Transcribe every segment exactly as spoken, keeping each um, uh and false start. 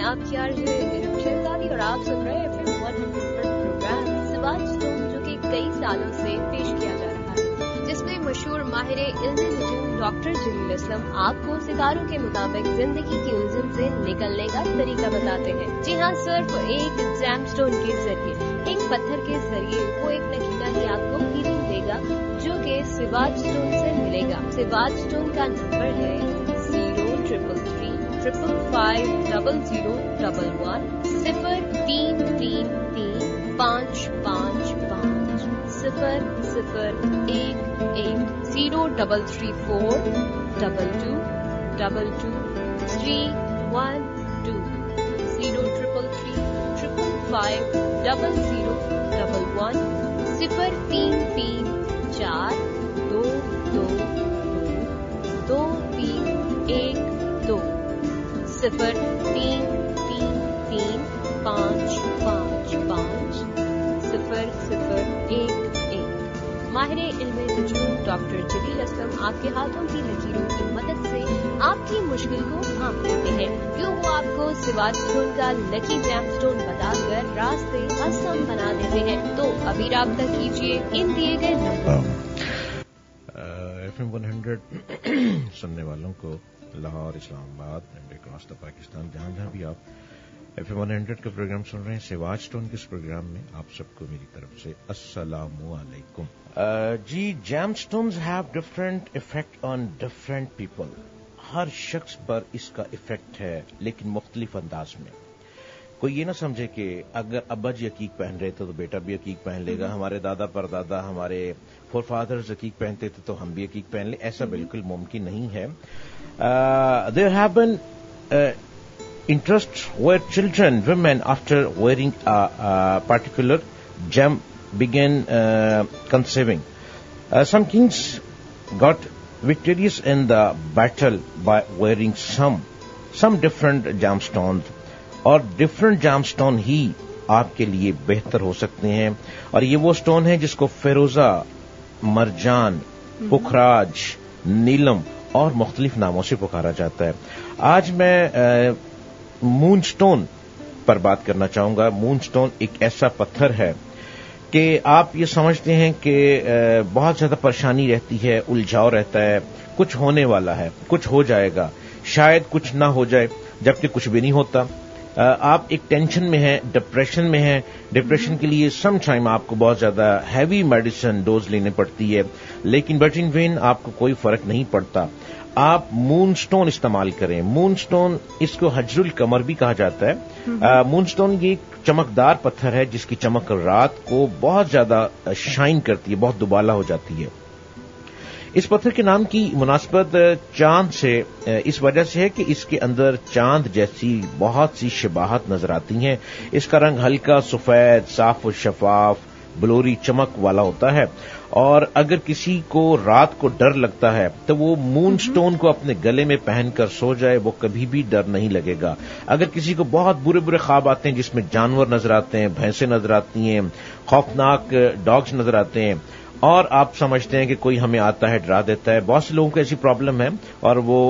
آپ کی عرض شہزادی اور آپ سن رہے ہیں ون ہنڈریڈ پر پروگرام سواج اسٹون جو کہ کئی سالوں سے پیش کیا جا رہا ہے، جس میں مشہور ماہر علم نجوم ڈاکٹر جلیل اسلم آپ کو ستاروں کے مطابق زندگی کی الجھن سے نکلنے کا طریقہ بتاتے ہیں۔ جی ہاں، صرف ایک جیم اسٹون کے ذریعے، ایک پتھر کے ذریعے وہ ایک نگینا ہی آپ کو ہیلنگ دے گا جو کہ سواج اسٹون سے ملے گا۔ سواج اسٹون کا نمبر ہے zero triple three triple five double zero double one صفر تین تین تین پانچ پانچ پانچ صفر صفر ایک ایک zero double three four double to double to three one to zero triple three triple five double zero double one صفر تین تین چار دو دو دو دو تین ایک دو صفر تین تین تین پانچ پانچ پانچ صفر صفر ایک ایک۔ ماہر علم نجوم ڈاکٹر جلیل اسلم آپ کے ہاتھوں کی لکیروں کی مدد سے آپ کی مشکل کو بھانپ لیتے ہیں، کیوں وہ آپ کو سواج اسٹون کا لکی جیم اسٹون بتا کر راستے آسان بنا دیتے ہیں۔ تو ابھی رابطہ کیجیے ان دیے گئے number. F M one hundred سننے والوں کو لاہور، اسلام آباد اینڈ اکراس دا پاکستان، جہاں جہاں بھی آپ ایف ایم ون ہنڈریڈ کا پروگرام سن رہے ہیں، سواج اسٹون کے اس پروگرام میں آپ سب کو میری طرف سے السلام علیکم۔ جی، جیم stones have different effect on different people. ہر شخص پر اس کا افیکٹ ہے، لیکن مختلف انداز میں۔ کوئی یہ نہ سمجھے کہ اگر ابا جی عقیق پہن رہے تھے تو بیٹا بھی عقیق پہن لے گا، ہمارے دادا پر دادا، ہمارے فور فادرز عقیق پہنتے تھے تو ہم بھی عقیق پہن لیں، ایسا بالکل ممکن نہیں ہے۔ There have been interest where children, women, after wearing a, a particular gem, began uh, conceiving. Uh, some kings got victorious in the battle by wearing some some different gemstones, اور different gemstone ہی آپ کے لیے بہتر ہو سکتے ہیں، اور یہ وہ اسٹون ہے جس کو فیروزہ، مرجان، پکھراج، نیلم اور مختلف ناموں سے پکارا جاتا ہے۔ آج میں uh, مون سٹون پر بات کرنا چاہوں گا۔ مون سٹون ایک ایسا پتھر ہے کہ آپ یہ سمجھتے ہیں کہ بہت زیادہ پریشانی رہتی ہے، الجھاؤ رہتا ہے، کچھ ہونے والا ہے، کچھ ہو جائے گا، شاید کچھ نہ ہو جائے، جبکہ کچھ بھی نہیں ہوتا۔ آپ ایک ٹینشن میں ہیں، ڈپریشن میں ہیں، ڈپریشن کے لیے سم ٹائم آپ کو بہت زیادہ ہیوی میڈیسن ڈوز لینے پڑتی ہے، لیکن بٹ ان وین آپ کو کوئی فرق نہیں پڑتا۔ آپ مون سٹون استعمال کریں۔ مون سٹون، اس کو حجر القمر بھی کہا جاتا ہے۔ مون سٹون یہ ایک چمکدار پتھر ہے جس کی چمک رات کو بہت زیادہ شائن کرتی ہے، بہت دوبالا ہو جاتی ہے۔ اس پتھر کے نام کی مناسبت چاند سے اس وجہ سے ہے کہ اس کے اندر چاند جیسی بہت سی شباہت نظر آتی ہیں۔ اس کا رنگ ہلکا سفید، صاف و شفاف، بلوری چمک والا ہوتا ہے، اور اگر کسی کو رات کو ڈر لگتا ہے تو وہ مون سٹون کو اپنے گلے میں پہن کر سو جائے، وہ کبھی بھی ڈر نہیں لگے گا۔ اگر کسی کو بہت برے برے خواب آتے ہیں جس میں جانور نظر آتے ہیں، بھینسیں نظر آتی ہیں، خوفناک ڈاگز نظر آتے ہیں، اور آپ سمجھتے ہیں کہ کوئی ہمیں آتا ہے ڈرا دیتا ہے، بہت سے لوگوں کو ایسی پرابلم ہے، اور وہ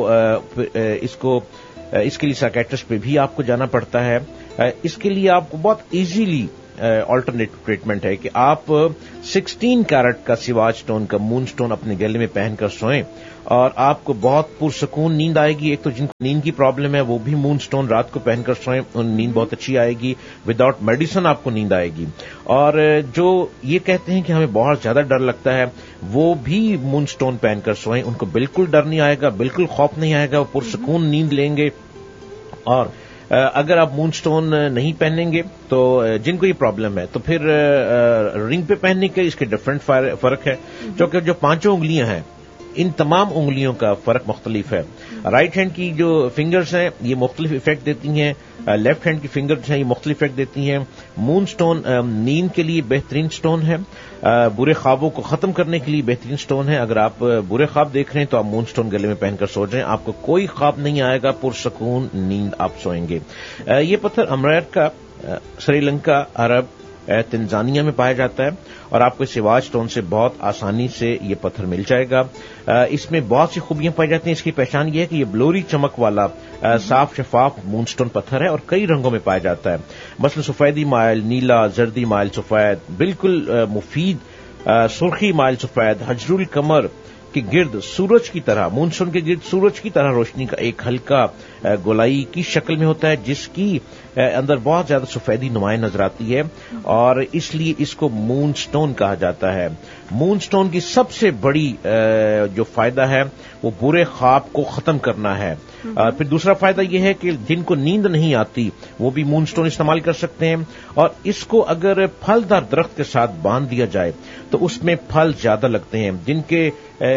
اس کو اس کے لیے سائکیٹرسٹ پہ بھی آپ کو جانا پڑتا ہے۔ اس کے لیے آپ کو بہت ایزیلی آلٹرنیٹ ٹریٹمنٹ ہے کہ آپ سکسٹین کیرٹ کا سواج اسٹون کا مون اسٹون اپنے گلے میں پہن کر سوئیں، اور آپ کو بہت پرسکون نیند آئے گی۔ ایک تو جن کو نیند کی پرابلم ہے وہ بھی مون اسٹون رات کو پہن کر سوئیں، ان نیند بہت اچھی آئے گی، وداؤٹ میڈیسن آپ کو نیند آئے گی۔ اور جو یہ کہتے ہیں کہ ہمیں بہت زیادہ ڈر لگتا ہے، وہ بھی مون اسٹون پہن کر سوئیں، ان کو بالکل ڈر نہیں آئے گا، بالکل خوف نہیں آئے گا، وہ پرسکون نیند لیں گے۔ اور اگر آپ مون سٹون نہیں پہنیں گے تو جن کو یہ پرابلم ہے تو پھر رنگ پہ پہننے کے اس کے ڈفرینٹ فرق ہے، کیونکہ جو پانچوں انگلیاں ہیں ان تمام انگلیوں کا فرق مختلف ہے۔ رائٹ ہینڈ کی جو فنگرز ہیں یہ مختلف افیکٹ دیتی ہیں، لیفٹ ہینڈ کی فنگرز ہیں یہ مختلف افیکٹ دیتی ہیں۔ مون سٹون نیند کے لیے بہترین سٹون ہے، برے خوابوں کو ختم کرنے کے لیے بہترین سٹون ہے۔ اگر آپ برے خواب دیکھ رہے ہیں تو آپ مون سٹون گلے میں پہن کر سو جائیں، آپ کو کوئی خواب نہیں آئے گا، پرسکون نیند آپ سوئیں گے۔ یہ پتھر امریکہ، سری لنکا، عرب تنزانیہ میں پایا جاتا ہے اور آپ کو سیواج اسٹون سے بہت آسانی سے یہ پتھر مل جائے گا. اس میں بہت سی خوبیاں پائی جاتی ہیں. اس کی پہچان یہ ہے کہ یہ بلوری چمک والا صاف شفاف مون اسٹون پتھر ہے اور کئی رنگوں میں پایا جاتا ہے, مثلا سفیدی مائل, نیلا, زردی مائل سفید, بالکل مفید سرخی مائل سفید, حجر القمر کے گرد سورج کی طرح, مون اسٹون کے گرد سورج کی طرح روشنی کا ایک ہلکا گولائی کی شکل میں ہوتا ہے جس کی اندر بہت زیادہ سفیدی نمایاں نظر آتی ہے اور اس لیے اس کو مون اسٹون کہا جاتا ہے. مون اسٹون کی سب سے بڑی جو فائدہ ہے وہ برے خواب کو ختم کرنا ہے. پھر دوسرا فائدہ یہ ہے کہ جن کو نیند نہیں آتی وہ بھی مون اسٹون استعمال کر سکتے ہیں اور اس کو اگر پھلدار درخت کے ساتھ باندھ دیا جائے تو اس میں پھل زیادہ لگتے ہیں. جن کے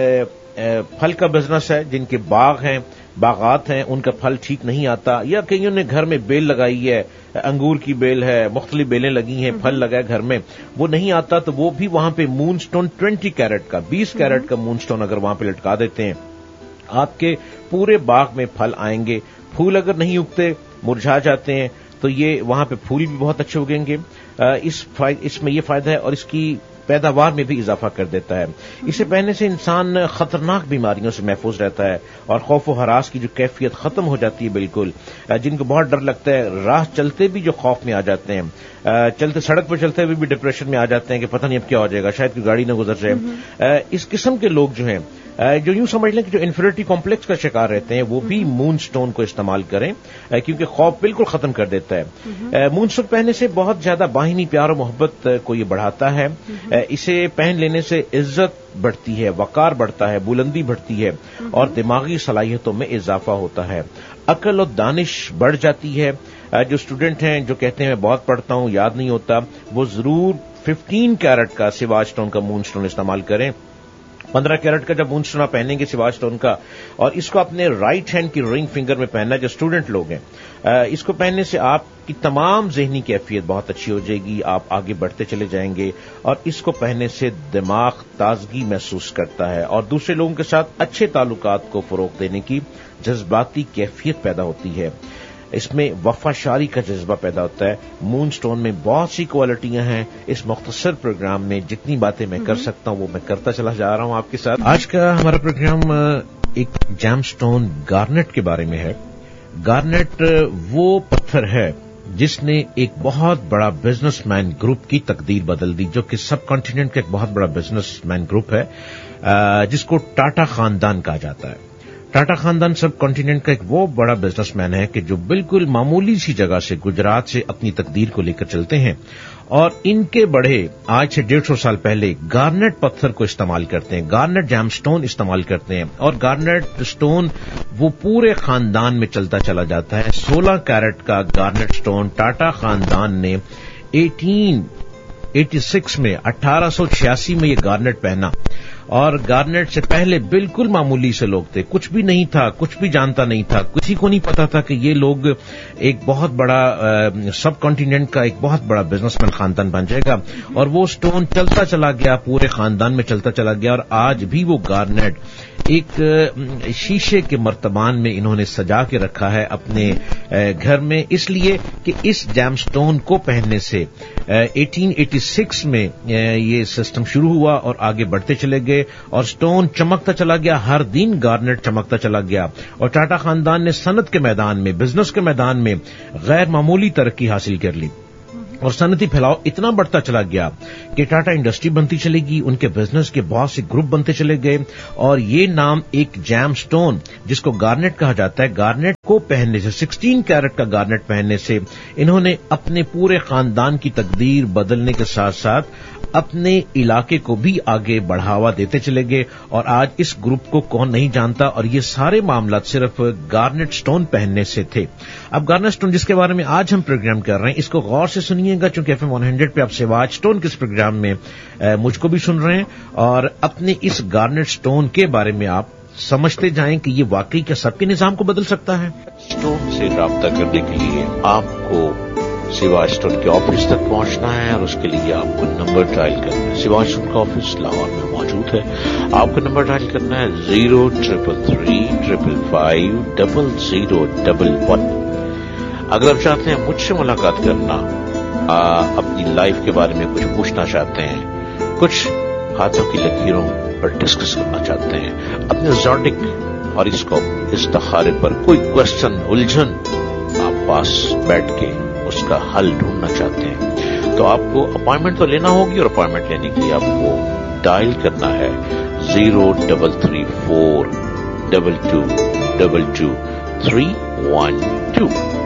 پھل کا بزنس ہے, جن کے باغ ہیں, باغات ہیں, ان کا پھل ٹھیک نہیں آتا, یا کئیوں نے گھر میں بیل لگائی ہے, انگور کی بیل ہے, مختلف بیلیں لگی ہیں, پھل لگا ہے گھر میں, وہ نہیں آتا تو وہ بھی وہاں پہ مون اسٹون ٹوینٹی کیرٹ کا بیس کیرٹ کا مون اسٹون اگر وہاں پہ لٹکا دیتے ہیں, آپ کے پورے باغ میں پھل آئیں گے. پھول اگر نہیں اگتے, مرجھا جاتے ہیں, تو یہ وہاں پہ پھول بھی بہت اچھے اگیں گے. اس اس میں یہ فائدہ ہے اور اس کی پیداوار میں بھی اضافہ کر دیتا ہے. اسے پہننے سے انسان خطرناک بیماریوں سے محفوظ رہتا ہے اور خوف و ہراس کی جو کیفیت ختم ہو جاتی ہے بالکل. جن کو بہت ڈر لگتا ہے, راہ چلتے بھی جو خوف میں آ جاتے ہیں, چلتے سڑک پر چلتے ہوئے بھی ڈپریشن میں آ جاتے ہیں کہ پتہ نہیں اب کیا ہو جائے گا, شاید کوئی گاڑی نہ گزر جائے, اس قسم کے لوگ جو ہیں جو یوں سمجھ لیں کہ جو انفیریٹی کمپلیکس کا شکار رہتے ہیں وہ بھی مون اسٹون کو استعمال کریں کیونکہ خوف بالکل ختم کر دیتا ہے. مون اسٹون پہننے سے بہت زیادہ باہمی پیار و محبت کو یہ بڑھاتا ہے. اسے پہن لینے سے عزت بڑھتی ہے, وقار بڑھتا ہے, بلندی بڑھتی ہے اور دماغی صلاحیتوں میں اضافہ ہوتا ہے. عقل و دانش بڑھ جاتی ہے. جو اسٹوڈنٹ ہیں جو کہتے ہیں میں بہت پڑھتا ہوں یاد نہیں ہوتا, وہ ضرور ففٹین کیرٹ کا سیواج اسٹون کا مون اسٹون استعمال کریں. پندرہ کیرٹ کا جب مون اسٹون آپ پہنیں گے سیواج اسٹون کا, اور اس کو اپنے رائٹ ہینڈ کی رنگ فنگر میں پہننا ہے جو اسٹوڈنٹ لوگ ہیں, اس کو پہننے سے آپ کی تمام ذہنی کیفیت بہت اچھی ہو جائے گی, آپ آگے بڑھتے چلے جائیں گے اور اس کو پہننے سے دماغ تازگی محسوس کرتا ہے اور دوسرے لوگوں کے ساتھ اچھے تعلقات کو فروغ دینے کی جذباتی کیفیت پیدا ہوتی ہے. اس میں وفاشاری کا جذبہ پیدا ہوتا ہے. مون اسٹون میں بہت سی کوالٹیاں ہیں. اس مختصر پروگرام میں جتنی باتیں میں کر سکتا ہوں وہ میں کرتا چلا جا رہا ہوں آپ کے ساتھ. آج کا ہمارا پروگرام ایک جیم اسٹون گارنیٹ کے بارے میں ہے. گارنیٹ وہ پتھر ہے جس نے ایک بہت بڑا بزنس مین گروپ کی تقدیر بدل دی, جو کہ سب کانٹیننٹ کا ایک بہت بڑا بزنس مین گروپ ہے جس کو ٹاٹا خاندان کہا جاتا ہے. ٹاٹا خاندان سب کانٹیننٹ کا ایک وہ بڑا بزنس مین ہے کہ جو بالکل معمولی سی جگہ سے گجرات سے اپنی تقدیر کو لے کر چلتے ہیں اور ان کے بڑے آج سے ڈیڑھ سو سال پہلے گارنیٹ پتھر کو استعمال کرتے ہیں, گارنیٹ جیم اسٹون استعمال کرتے ہیں اور گارنیٹ اسٹون وہ پورے خاندان میں چلتا چلا جاتا ہے. سولہ کیرٹ کا گارنیٹ اسٹون ٹاٹا خاندان نے ایٹین ایٹی سکس میں اٹھارہ سو چھیاسی میں یہ گارنیٹ پہنا اور گارنیٹ سے پہلے بالکل معمولی سے لوگ تھے, کچھ بھی نہیں تھا, کچھ بھی جانتا نہیں تھا, کسی کو نہیں پتا تھا کہ یہ لوگ ایک بہت بڑا سب کانٹیننٹ کا ایک بہت بڑا بزنس مین خاندان بن جائے گا. اور وہ اسٹون چلتا چلا گیا, پورے خاندان میں چلتا چلا گیا اور آج بھی وہ گارنیٹ ایک شیشے کے مرتبان میں انہوں نے سجا کے رکھا ہے اپنے گھر میں, اس لیے کہ اس جیم اسٹون کو پہننے سے ایٹین ایٹی سکس میں یہ سسٹم شروع ہوا اور آگے بڑھتے چلے گئے اور اسٹون چمکتا چلا گیا, ہر دن گارنیٹ چمکتا چلا گیا اور ٹاٹا خاندان نے صنعت کے میدان میں, بزنس کے میدان میں غیر معمولی ترقی حاصل کر لی اور صنعتی پھیلاؤ اتنا بڑھتا چلا گیا کہ ٹاٹا انڈسٹری بنتی چلے گی, ان کے بزنس کے بہت سے گروپ بنتے چلے گئے اور یہ نام ایک جیم اسٹون جس کو گارنیٹ کہا جاتا ہے, گارنیٹ کو پہننے سے, سکسٹین کیرٹ کا گارنیٹ پہننے سے انہوں نے اپنے پورے خاندان کی تقدیر بدلنے کے ساتھ ساتھ اپنے علاقے کو بھی آگے بڑھاوا دیتے چلے گئے اور آج اس گروپ کو کون نہیں جانتا اور یہ سارے معاملات صرف گارنیٹ اسٹون پہننے سے تھے. اب گارنیٹ اسٹون جس کے بارے میں آج ہم پروگرام کر رہے ہیں اس کو غور سے سنیے گا چونکہ ایف ایم ون ہنڈریڈ پہ آپ سیواج اسٹون کے اس پروگرام میں مجھ کو بھی سن رہے ہیں اور اپنے اس گارنیٹ اسٹون کے بارے میں آپ سمجھتے جائیں کہ یہ واقعی کیا سب کے نظام کو بدل سکتا ہے. اسٹون سے رابطہ کرنے کے لیے آپ کو سیواج اسٹون کے آفس تک پہنچنا ہے اور اس کے لیے آپ کو نمبر ڈائل کرنا ہے. سیواج اسٹون کا آفس لاہور میں موجود ہے. آپ کو نمبر ڈائل کرنا ہے zero triple three triple five double zero double one. اگر آپ چاہتے ہیں مجھ سے ملاقات کرنا आ, अपनी लाइफ के बारे में कुछ पूछना चाहते हैं, कुछ हाथों की लकीरों पर डिस्कस करना चाहते हैं, अपने ज़ोडिक हॉरोस्कोप इस्तिखारे पर कोई क्वेश्चन, उलझन आप पास बैठ के उसका हल ढूंढना चाहते हैं, तो आपको अपॉइंटमेंट तो लेना होगी और अपॉइंटमेंट लेने के लिए आपको डायल करना है zero double three four double two double two three one two.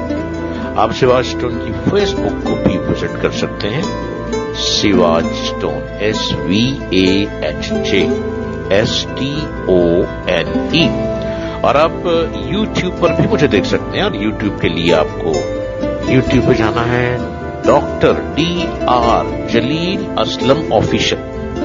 आप सिवाज स्टोन की फेसबुक को भी विजिट कर सकते हैं, Siwach stone, S V A H J S T O N E. और आप यूट्यूब पर भी मुझे देख सकते हैं, और यूट्यूब के लिए आपको यूट्यूब पे जाना है डॉक्टर डी आर जलील असलम ऑफिशियल,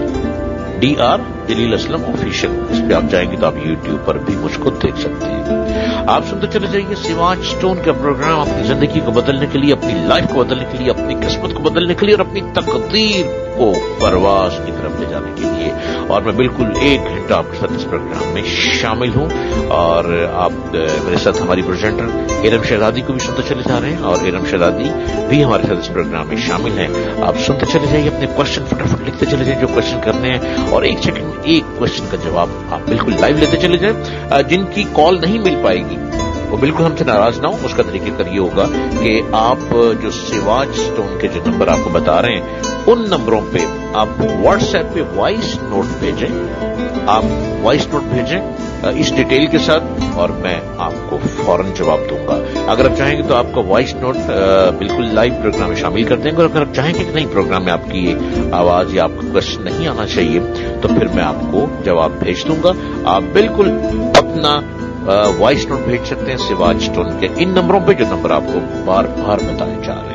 डी आर जलील असलम ऑफिशियल। इस पे आप जाएंगे तो आप यूट्यूब पर भी मुझको देख सकते हैं। आप सुनते चले जाइए सिवाज स्टोन का प्रोग्राम, अपनी जिंदगी को बदलने के लिए, अपनी लाइफ को बदलने के लिए, अपनी किस्मत को बदलने के लिए और अपनी तकदीर को परवाज की तरफ ले जाने के लिए। और मैं बिल्कुल एक घंटा आपके साथ इस प्रोग्राम में शामिल हूं, और आप मेरे साथ हमारी प्रेजेंटर इरम शहजादी को भी सुनते चले जा रहे हैं, और इरम शहजादी भी हमारे साथ इस प्रोग्राम में शामिल हैं। आप सुनते चले जाइए, अपने क्वेश्चन फटाफट लिखते चले जाइए जो क्वेश्चन करने हैं, और एक सेकंड में एक क्वेश्चन का जवाब आप बिल्कुल लाइव लेते चले जाएं। जिनकी कॉल नहीं मिल पाएगी वो बिल्कुल हमसे नाराज ना हो, उसका तरीके कर ये होगा कि आप जो सिवाज स्टोन के जो नंबर आपको बता रहे हैं उन नंबरों पे आप व्हाट्सएप पे वॉइस नोट भेजें, आप वॉइस नोट भेजें इस डिटेल के साथ, और मैं आपको फौरन जवाब दूंगा। अगर आप चाहेंगे तो आपका वॉइस नोट बिल्कुल लाइव प्रोग्राम में शामिल कर देंगे, और अगर आप चाहेंगे कि नहीं प्रोग्राम में आपकी आवाज या आपका क्वेश्चन नहीं आना चाहिए तो फिर मैं आपको जवाब भेज दूंगा। आप बिल्कुल अपना वॉइस नोट भेज सकते हैं सिवाज स्टोन के इन नंबरों पे जो नंबर आपको बार बार बताए जा रहे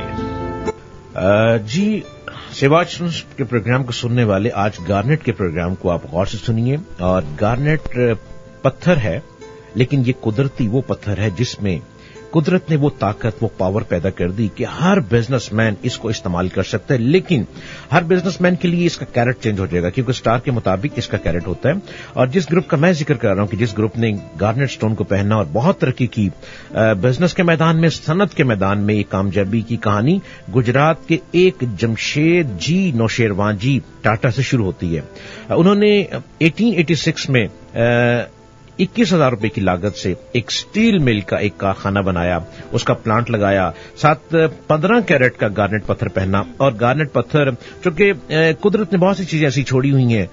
हैं। uh, जी सिवाज स्टोन के प्रोग्राम को सुनने वाले आज गार्नेट के प्रोग्राम को आप गौर से सुनिए। और गार्नेट पत्थर है, लेकिन ये कुदरती वो पत्थर है जिसमें कुदरत ने वो ताकत, वो पावर पैदा कर दी कि हर बिजनेसमैन इसको इस्तेमाल कर सकता है। लेकिन हर बिजनेसमैन के लिए इसका कैरेट चेंज हो जाएगा, क्योंकि स्टार के मुताबिक इसका कैरेट होता है। और जिस ग्रुप का मैं जिक्र कर रहा हूं कि जिस ग्रुप ने गार्नेट स्टोन को पहना और बहुत तरक्की की बिजनेस के मैदान में, सनत के मैदान में, एक कामयाबी की कहानी गुजरात के एक जमशेद जी नौशेरवान जी टाटा से शुरू होती है। उन्होंने अठारह सौ छियासी में आ, इक्कीस हजार रुपए की लागत से एक स्टील मिल का एक कारखाना बनाया, उसका प्लांट लगाया, साथ पंद्रह कैरेट का गार्नेट पत्थर पहना। और गार्नेट पत्थर चूंकि कुदरत ने बहुत सी चीजें ऐसी छोड़ी हुई हैं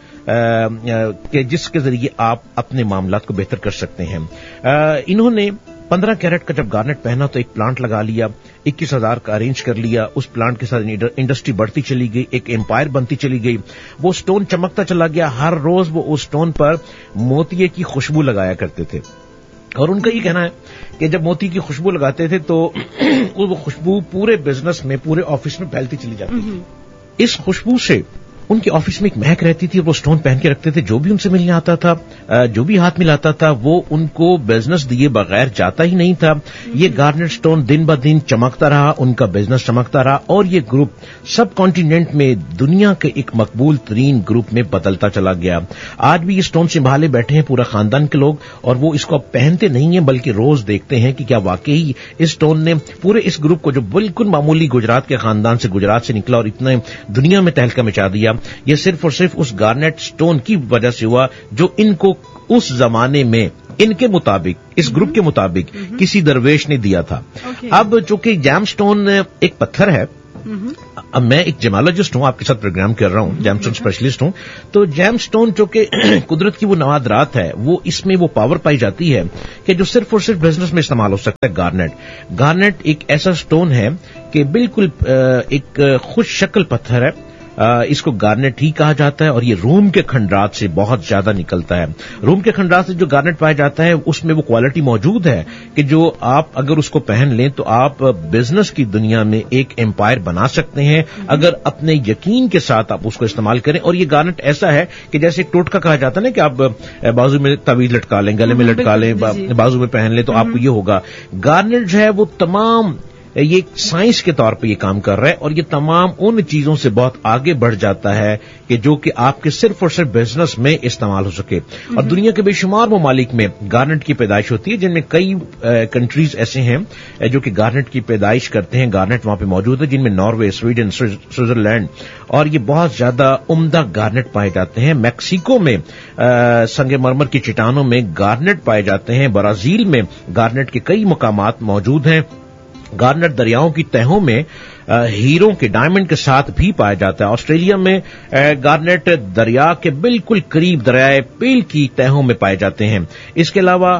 कि जिसके जरिए आप अपने मामलात को बेहतर कर सकते हैं। आ, इन्होंने पंद्रह कैरेट का जब गार्नेट पहना तो एक प्लांट लगा लिया, इक्कीस हजार का अरेंज कर लिया, उस प्लांट के साथ इंडस्ट्री बढ़ती चली गई, एक एम्पायर बनती चली गई, वो स्टोन चमकता चला गया। हर रोज वो उस स्टोन पर मोतिये की खुशबू लगाया करते थे, और उनका ये कहना है कि जब मोती की खुशबू लगाते थे तो वो खुशबू पूरे बिजनेस में, पूरे ऑफिस में फैलती चली जाती थी। इस खुशबू से उनके ऑफिस में एक महक रहती थी, वो स्टोन पहन के रखते थे। जो भी उनसे मिलने आता था, जो भी हाथ मिलाता था, वो उनको बिजनेस दिए बगैर जाता ही नहीं था। ये गार्नेट स्टोन दिन ब दिन चमकता रहा, उनका बिजनेस चमकता रहा, और ये ग्रुप सब कॉन्टिनेंट में दुनिया के एक मकबूल तरीन ग्रुप में बदलता चला गया। आज भी ये स्टोन संभाले बैठे हैं पूरा खानदान के लोग, और वो इसको पहनते नहीं है बल्कि रोज देखते हैं कि क्या वाकई इस स्टोन ने पूरे इस ग्रुप को, जो बिल्कुल मामूली गुजरात के खानदान से, गुजरात से निकला और इतने दुनिया में तहलका मचा दिया, ये सिर्फ और सिर्फ उस गार्नेट स्टोन की वजह से हुआ जो इनको उस जमाने में, इनके मुताबिक, इस ग्रुप के मुताबिक किसी दरवेश ने दिया था। okay. अब चूंकि जैम स्टोन एक पत्थर है, अब मैं एक जेमोलॉजिस्ट हूं, आपके साथ प्रोग्राम कर रहा हूं, जैमस्टोन स्पेशलिस्ट हूं, तो जैम स्टोन जो कि कुदरत की वो नवादरात है, वो इसमें वो पावर पाई जाती है कि जो सिर्फ और सिर्फ बिजनेस में इस्तेमाल हो सकता है। गार्नेट गार्नेट एक ऐसा स्टोन है कि बिल्कुल एक खुश शक्ल पत्थर है, इसको गार्नेट ही कहा जाता है, और ये रूम के खंडरात से बहुत ज्यादा निकलता है। रूम के खंडरात से जो गार्नेट पाया जाता है उसमें वो क्वालिटी मौजूद है कि जो आप अगर उसको पहन लें तो आप बिजनेस की दुनिया में एक एम्पायर बना सकते हैं, अगर अपने यकीन के साथ आप उसको इस्तेमाल करें। और ये गार्नेट ऐसा है कि जैसे एक टोटका कहा जाता है ना कि आप बाजू में तवीज लटका लें, गले में लटका लें, बाजू में पहन लें, तो आपको ये होगा। गार्नेट जो है वो तमाम یہ ایک سائنس کے طور پہ یہ کام کر رہا ہے اور یہ تمام ان چیزوں سے بہت آگے بڑھ جاتا ہے کہ جو کہ آپ کے صرف اور صرف بزنس میں استعمال ہو سکے. اور دنیا کے بے شمار ممالک میں گارنٹ کی پیدائش ہوتی ہے، جن میں کئی کنٹریز ایسے ہیں جو کہ گارنٹ کی پیدائش کرتے ہیں. گارنٹ وہاں پہ موجود ہے، جن میں ناروے، سویڈن، سوئٹزرلینڈ، اور یہ بہت زیادہ عمدہ گارنٹ پائے جاتے ہیں. میکسیکو میں سنگ مرمر کی چٹانوں میں گارنٹ پائے جاتے ہیں. برازیل میں گارنٹ کے کئی مقامات موجود ہیں. گارنٹ دریاؤں کی تہوں میں ہیروں کے ڈائمنڈ کے ساتھ بھی پایا جاتا ہے. آسٹریلیا میں گارنٹ دریا کے بالکل قریب دریائے پیل کی تہوں میں پائے جاتے ہیں. اس کے علاوہ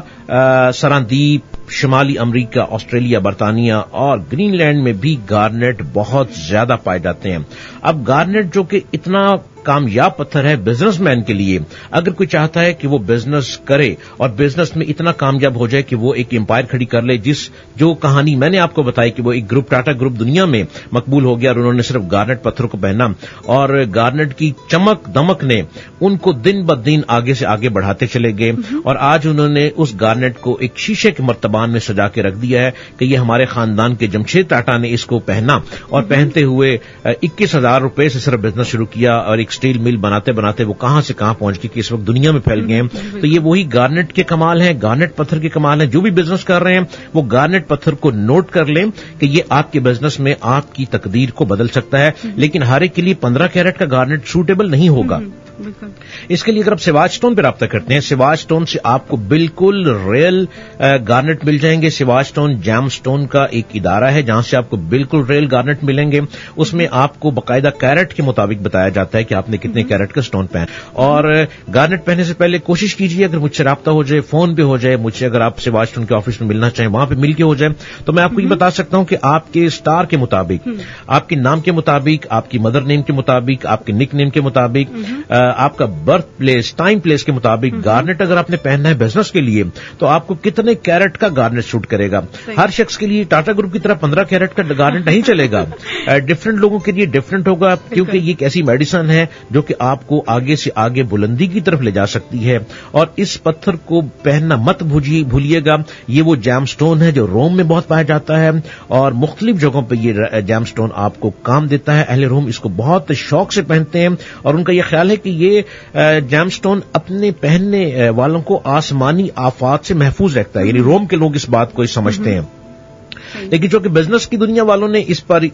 سراندیپ، شمالی امریکہ، آسٹریلیا، برطانیہ اور گرین لینڈ میں بھی گارنٹ بہت زیادہ پائے جاتے ہیں. اب گارنٹ جو کہ اتنا کامیاب پتھر ہے بزنس مین کے لیے، اگر کوئی چاہتا ہے کہ وہ بزنس کرے اور بزنس میں اتنا کامیاب ہو جائے کہ وہ ایک امپائر کھڑی کر لے، جس جو کہانی میں نے آپ کو بتائی کہ وہ ایک گروپ ٹاٹا گروپ دنیا میں مقبول ہو گیا اور انہوں نے صرف گارنٹ پتھر کو پہنا اور گارنٹ کی چمک دمک نے ان کو دن بدن آگے سے آگے بڑھاتے چلے گئے اور آج انہوں نے اس گارنٹ کو ایک شیشے کے مرتبان میں سجا کے رکھ دیا ہے کہ یہ ہمارے خاندان کے جمشید ٹاٹا نے اس کو پہنا اور پہنتے ہوئے اکیس ہزار روپے سے صرف بزنس شروع کیا اور ایک اسٹیل مل بناتے بناتے وہ کہاں سے کہاں پہنچ گئی کہ اس وقت دنیا میں پھیل گئے ہیں. تو یہ وہی گارنٹ کے کمال ہیں، گارنٹ پتھر کے کمال ہیں. جو بھی بزنس کر رہے ہیں وہ گارنٹ پتھر کو نوٹ کر لیں کہ یہ آپ کے بزنس میں آپ کی تقدیر کو بدل سکتا ہے، لیکن ہر ایک کے لیے پندرہ کیرٹ کا گارنٹ سوٹیبل نہیں ہوگا. اس کے لیے اگر آپ سواج اسٹون پہ رابطہ کرتے ہیں، سواج اسٹون سے آپ کو بالکل ریئل گارنٹ مل جائیں گے. سواج اسٹون جیم اسٹون کا ایک ادارہ ہے جہاں سے آپ کو بالکل ریئل گارنٹ ملیں گے. اس میں آپ کو باقاعدہ کیرٹ کے مطابق بتایا جاتا ہے کہ آپ نے کتنے کیرٹ کا اسٹون پہنا. اور گارنٹ پہننے سے پہلے کوشش کیجیے اگر مجھ سے رابطہ ہو جائے، فون پہ ہو جائے مجھ سے، اگر آپ سواج اسٹون کے آفس میں ملنا چاہیں وہاں پہ مل کے ہو جائے، تو میں آپ کو یہ بتا سکتا ہوں کہ آپ کے اسٹار کے مطابق، آپ کے نام کے مطابق، آپ کی مدر نیم کے مطابق، آپ کے نک نیم کے مطابق، آپ کا برتھ پلیس، ٹائم پلیس کے مطابق گارنٹ اگر آپ نے پہننا ہے بزنس کے لیے تو آپ کو کتنے کیرٹ کا گارنٹ شوٹ کرے گا. ہر شخص کے لیے ٹاٹا گروپ کی طرح پندرہ کیرٹ کا گارنٹ نہیں چلے گا. ڈفرنٹ لوگوں کے لیے ڈفرنٹ ہوگا، کیونکہ یہ ایک ایسی میڈیسن ہے جو کہ آپ کو آگے سے آگے بلندی کی طرف لے جا سکتی ہے. اور اس پتھر کو پہننا مت بھولیے گا. یہ وہ جیم سٹون ہے جو روم میں بہت پایا جاتا ہے اور مختلف جگہوں پہ یہ جیم سٹون آپ کو کام دیتا ہے. اہل روم اس کو بہت شوق سے پہنتے ہیں اور ان کا یہ خیال ہے کہ یہ جیم سٹون اپنے پہننے والوں کو آسمانی آفات سے محفوظ رکھتا ہے. یعنی روم کے لوگ اس بات کو سمجھتے ہیں، لیکن جو کہ بزنس کی دنیا والوں نے اس پر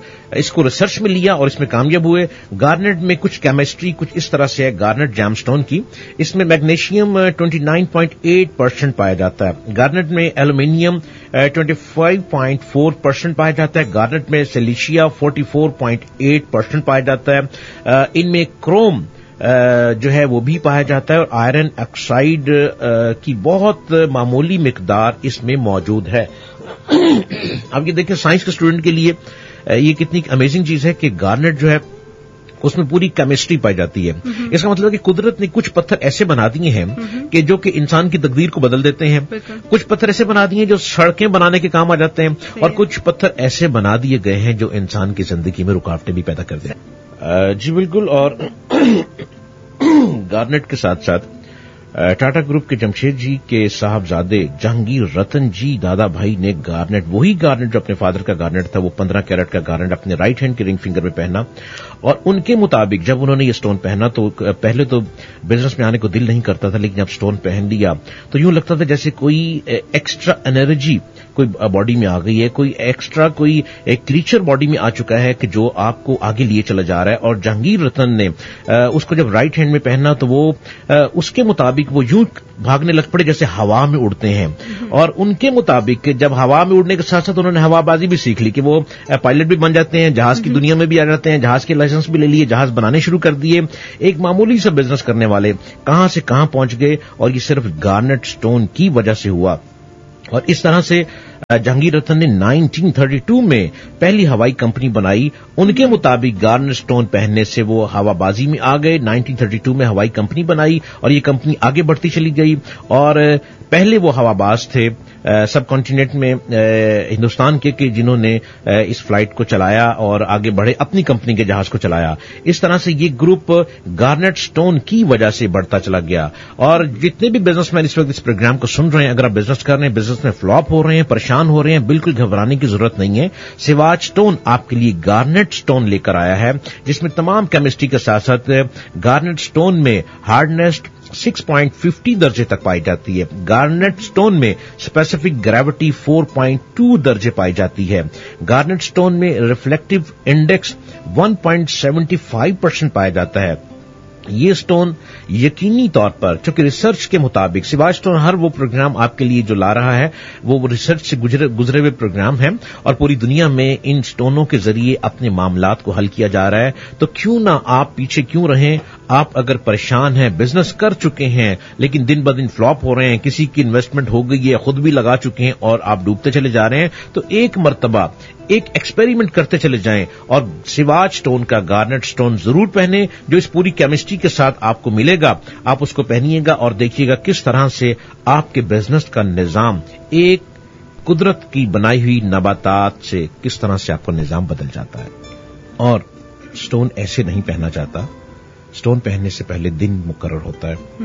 اس کو ریسرچ میں لیا اور اس میں کامیاب ہوئے. گارنٹ میں کچھ کیمسٹری کچھ اس طرح سے ہے گارنٹ جیم سٹون کی. اس میں میگنیشیم انیس پوائنٹ آٹھ پرسنٹ پایا جاتا ہے. گارنٹ میں ایلومینیم پچیس پوائنٹ چار پرسنٹ پایا جاتا ہے. گارنٹ میں سلیشیا چوالیس پوائنٹ آٹھ پرسنٹ پایا جاتا ہے. ان میں کروم جو ہے وہ بھی پایا جاتا ہے اور آئرن آکسائڈ کی بہت معمولی مقدار اس میں موجود ہے. اب یہ دیکھیں سائنس کے اسٹوڈنٹ کے لیے یہ کتنی امیزنگ چیز ہے کہ گارنٹ جو ہے اس میں پوری کیمسٹری پائی جاتی ہے. اس کا مطلب ہے کہ قدرت نے کچھ پتھر ایسے بنا دیے ہیں کہ جو کہ انسان کی تقدیر کو بدل دیتے ہیں. کچھ پتھر ایسے بنا دیے جو سڑکیں بنانے کے کام آ جاتے ہیں اور کچھ پتھر ایسے بنا دیے گئے ہیں جو انسان کی زندگی میں رکاوٹیں بھی پیدا کرتے ہیں. جی بالکل. اور گارنٹ کے ساتھ ساتھ ٹاٹا گروپ کے جمشید جی کے صاحبزادے جہانگیر رتن جی دادا بھائی نے گارنٹ، وہی گارنٹ جو اپنے فادر کا گارنٹ تھا، وہ پندرہ کیرٹ کا گارنٹ اپنے رائٹ ہینڈ کے رنگ فنگر میں پہنا. اور ان کے مطابق جب انہوں نے یہ سٹون پہنا تو پہلے تو بزنس میں آنے کو دل نہیں کرتا تھا، لیکن جب سٹون پہن لیا تو یوں لگتا تھا جیسے کوئی ایکسٹرا انرجی کوئی باڈی میں آ گئی ہے، کوئی ایکسٹرا کوئی ایک کریچر باڈی میں آ چکا ہے کہ جو آپ کو آگے لیے چلا جا رہا ہے. اور جہانگیر رتن نے اس کو جب رائٹ ہینڈ میں پہنا تو وہ اس کے مطابق وہ یوں بھاگنے لگ پڑے جیسے ہوا میں اڑتے ہیں. اور ان کے مطابق جب ہوا میں اڑنے کے ساتھ ساتھ انہوں نے ہوا بازی بھی سیکھ لی کہ وہ پائلٹ بھی بن جاتے ہیں، جہاز کی دنیا میں بھی آ جاتے ہیں، جہاز کے لائسنس بھی لے لیے، جہاز بنانے شروع کر دیے. ایک معمولی سا بزنس کرنے والے کہاں سے کہاں پہنچ گئے اور یہ صرف گارنٹ سٹون کی وجہ سے ہوا. اور اس طرح سے جہانگیر رتن نے انیس سو بتیس میں پہلی ہوائی کمپنی بنائی. ان کے مطابق گارنٹ سٹون پہننے سے وہ ہوا بازی میں آ گئے. انیس سو بتیس میں ہوائی کمپنی بنائی اور یہ کمپنی آگے بڑھتی چلی گئی اور پہلے وہ ہواباز تھے سب کانٹیننٹ میں ہندوستان کے کہ جنہوں نے اس فلائٹ کو چلایا اور آگے بڑھے اپنی کمپنی کے جہاز کو چلایا. اس طرح سے یہ گروپ گارنٹ سٹون کی وجہ سے بڑھتا چلا گیا. اور جتنے بھی بزنس مین اس وقت اس پروگرام کو سن رہے ہیں, اگر آپ بزنس کر رہے ہیں, بزنس میں فلاپ ہو رہے ہیں, پریشان ہو رہے ہیں, بالکل گھبرانے کی ضرورت نہیں ہے. سواج سٹون آپ کے لیے گارنٹ سٹون لے کر آیا ہے, جس میں تمام کیمسٹری کے ساتھ ساتھ گارنٹ سٹون میں ہارڈنیس سکس پوائنٹ ففٹی درجے تک پائی جاتی ہے. گارنٹ سٹون میں specific gravity four point to درجے پائی جاتی ہے. گارنٹ سٹون میں reflective index one point seventy five percent پایا جاتا ہے. یہ سٹون یقینی طور پر, چونکہ ریسرچ کے مطابق سواج سٹون ہر وہ پروگرام آپ کے لیے جو لا رہا ہے وہ ریسرچ سے گزرے, گزرے ہوئے پروگرام ہیں, اور پوری دنیا میں ان سٹونوں کے ذریعے اپنے معاملات کو حل کیا جا رہا ہے. تو کیوں نہ آپ پیچھے کیوں رہیں. آپ اگر پریشان ہیں, بزنس کر چکے ہیں لیکن دن بدن فلاپ ہو رہے ہیں, کسی کی انویسٹمنٹ ہو گئی ہے, خود بھی لگا چکے ہیں اور آپ ڈوبتے چلے جا رہے ہیں, تو ایک مرتبہ ایک ایکسپیریمنٹ کرتے چلے جائیں اور سواج سٹون کا گارنٹ سٹون ضرور پہنیں, جو اس پوری کیمسٹری کے ساتھ آپ کو ملے گا. آپ اس کو پہنیے گا اور دیکھیے گا کس طرح سے آپ کے بزنس کا نظام ایک قدرت کی بنائی ہوئی نباتات سے کس طرح سے آپ کا نظام بدل جاتا ہے. اور سٹون ایسے نہیں پہنا جاتا, سٹون پہننے سے پہلے دن مقرر ہوتا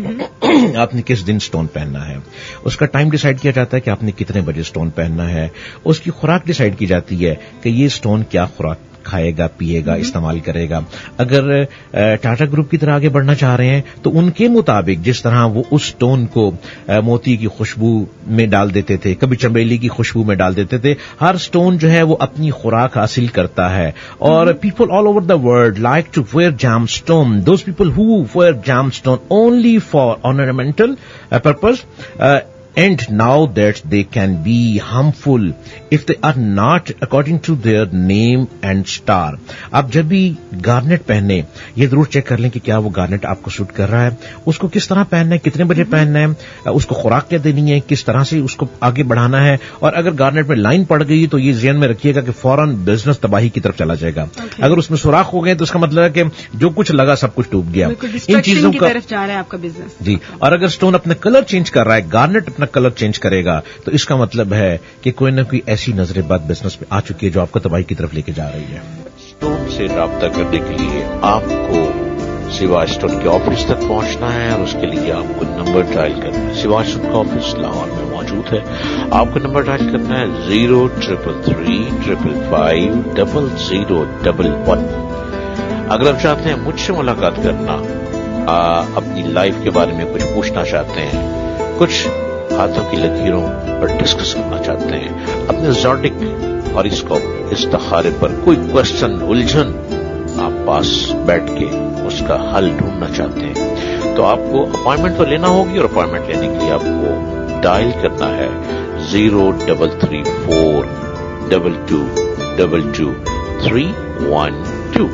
ہے. آپ نے کس دن سٹون پہننا ہے, اس کا ٹائم ڈیسائیڈ کیا جاتا ہے کہ آپ نے کتنے بجے سٹون پہننا ہے. اس کی خوراک ڈیسائیڈ کی جاتی ہے کہ یہ سٹون کیا خوراک کھائے گا, پیے گا, استعمال کرے گا. اگر ٹاٹا گروپ کی طرح آگے بڑھنا چاہ رہے ہیں تو ان کے مطابق جس طرح وہ اس سٹون کو موتی کی خوشبو میں ڈال دیتے تھے, کبھی چمیلی کی خوشبو میں ڈال دیتے تھے, ہر سٹون جو ہے وہ اپنی خوراک حاصل کرتا ہے. اور people all over the world like to where jam stone. Those people who where jam stone only for ornamental purpose, uh, and now that they can be harmful if they are not according to their name and star. آپ جب بھی گارنٹ پہنے یہ ضرور check کر لیں کہ کیا وہ گارنٹ آپ کو سوٹ کر رہا ہے, اس کو کس طرح پہننا ہے, کتنے بجے پہننا ہے, اس کو خوراک کیا دینی ہے, کس طرح سے اس کو آگے بڑھانا ہے. اور اگر گارنٹ میں لائن پڑ گئی تو یہ ذہن میں رکھیے گا کہ فوراً بزنس تباہی کی طرف چلا جائے گا. okay. اگر اس میں سوراخ ہو گئے تو اس کا مطلب ہے کہ جو کچھ لگا سب کچھ ڈوب گیا, ان چیزوں کی طرف جا رہا ہے آپ کا بزنس. جی, اور اگر سٹون اپنا کلر چینج کر رہا ہے, گارنٹ اپنا کلر چینج کرے گا, تو اس کا مطلب ہے کہ کوئی نہ کوئی ایسی نظر بد بزنس میں آ چکی ہے جو آپ کو تباہی کی طرف لے کے جا رہی ہے. سٹون سے رابطہ کرنے کے لیے آپ کو سواج سٹون کے آفس تک پہنچنا ہے اور اس کے لیے آپ کو نمبر ڈائل کرنا ہے. سواج سٹون کا آفس لاہور میں موجود ہے. آپ کو نمبر ڈائل کرنا ہے zero triple three triple five double zero double one. اگر آپ چاہتے ہیں مجھ سے ملاقات کرنا, آ, اپنی لائف کے بارے میں کچھ پوچھنا چاہتے ہیں, کچھ ہاتھوں کی لکیروں پر ڈسکس کرنا چاہتے ہیں, اپنے زوڈک اور اس کو استخارے پر کوئی کوشچن الجھن آپ پاس بیٹھ کے اس کا حل ڈھونڈنا چاہتے ہیں, تو آپ کو اپوائنٹمنٹ تو لینا ہوگی, اور اپوائنٹمنٹ لینے کے لیے آپ کو ڈائل کرنا ہے zero double three four double to double to three one to.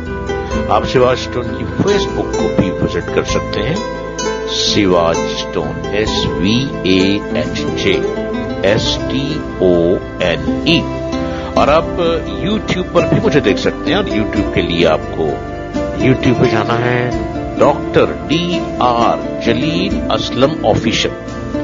آپ سواج سٹون کی فیس بک کو بھی وزٹ کر سکتے ہیں, سواج stone, S we A H J S T O N ای. اور آپ یوٹیوب پر بھی مجھے دیکھ سکتے ہیں, اور یوٹیوب کے لیے آپ کو یوٹیوب پہ جانا ہے ڈاکٹر ڈی آر جلیل اسلم آفیشل,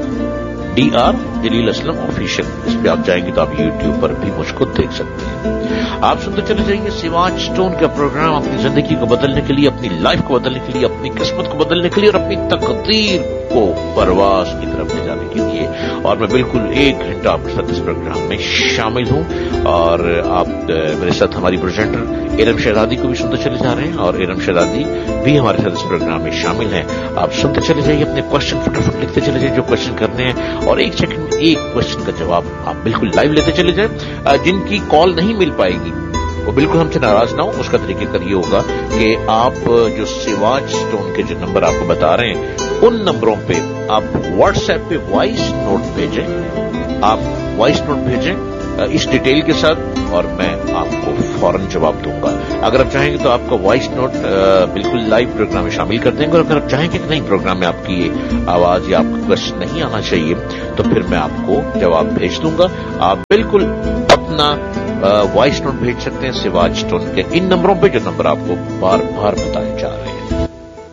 ڈی آر جلیل اسلم آفیشل. اس پہ آپ جائیں گے تو آپ یوٹیوب پر بھی مجھ کو دیکھ سکتے ہیں. آپ سنتے چلے جائیے سواج سٹون کا پروگرام, اپنی زندگی کو بدلنے کے لیے, اپنی لائف کو بدلنے کے لیے, اپنی قسمت کو بدلنے کے لیے, اور اپنی تقدیر کو پرواز کی طرف لے جانے کے لیے. اور میں بالکل ایک گھنٹہ آپ کے ساتھ اس پروگرام میں شامل ہوں, اور آپ میرے ساتھ ہماری پریزنٹر ارم شہزادی کو بھی سنتے چلے جا رہے ہیں, اور ارم شہزادی بھی ہمارے ساتھ اس پروگرام میں شامل ہیں. آپ سنتے چلے جائیے, اپنے کوشچن فٹافٹ لکھتے چلے جائیں جو کوشچن کرنے ہیں, اور ایک سیکنڈ میں ایک کوشچن کا جواب آپ بالکل لائیو لیتے چلے جائیں. جن کی کال نہیں مل پائے گی وہ بالکل ہم سے ناراض نہ ہو. اس کا طریقہ کار یہ ہوگا کہ آپ جو سواج سٹون کے جو نمبر آپ کو بتا رہے ہیں ان نمبروں پہ آپ واٹس ایپ پہ وائس نوٹ بھیجیں, آپ وائس نوٹ بھیجیں اس ڈیٹیل کے ساتھ, اور میں آپ کو فوراً جواب دوں گا. اگر آپ چاہیں گے تو آپ کا وائس نوٹ بالکل لائیو پروگرام میں شامل کر دیں گے, اور اگر آپ چاہیں گے کہ نہیں پروگرام میں آپ کی آواز یا آپ کا کوشچن نہیں آنا چاہیے تو پھر میں آپ کو جواب بھیج دوں گا. آپ بالکل اپنا وائس نوٹ بھیج سکتے ہیں سواج سٹون کے ان نمبروں پہ جو نمبر آپ کو بار بار بتائے جا رہے ہیں.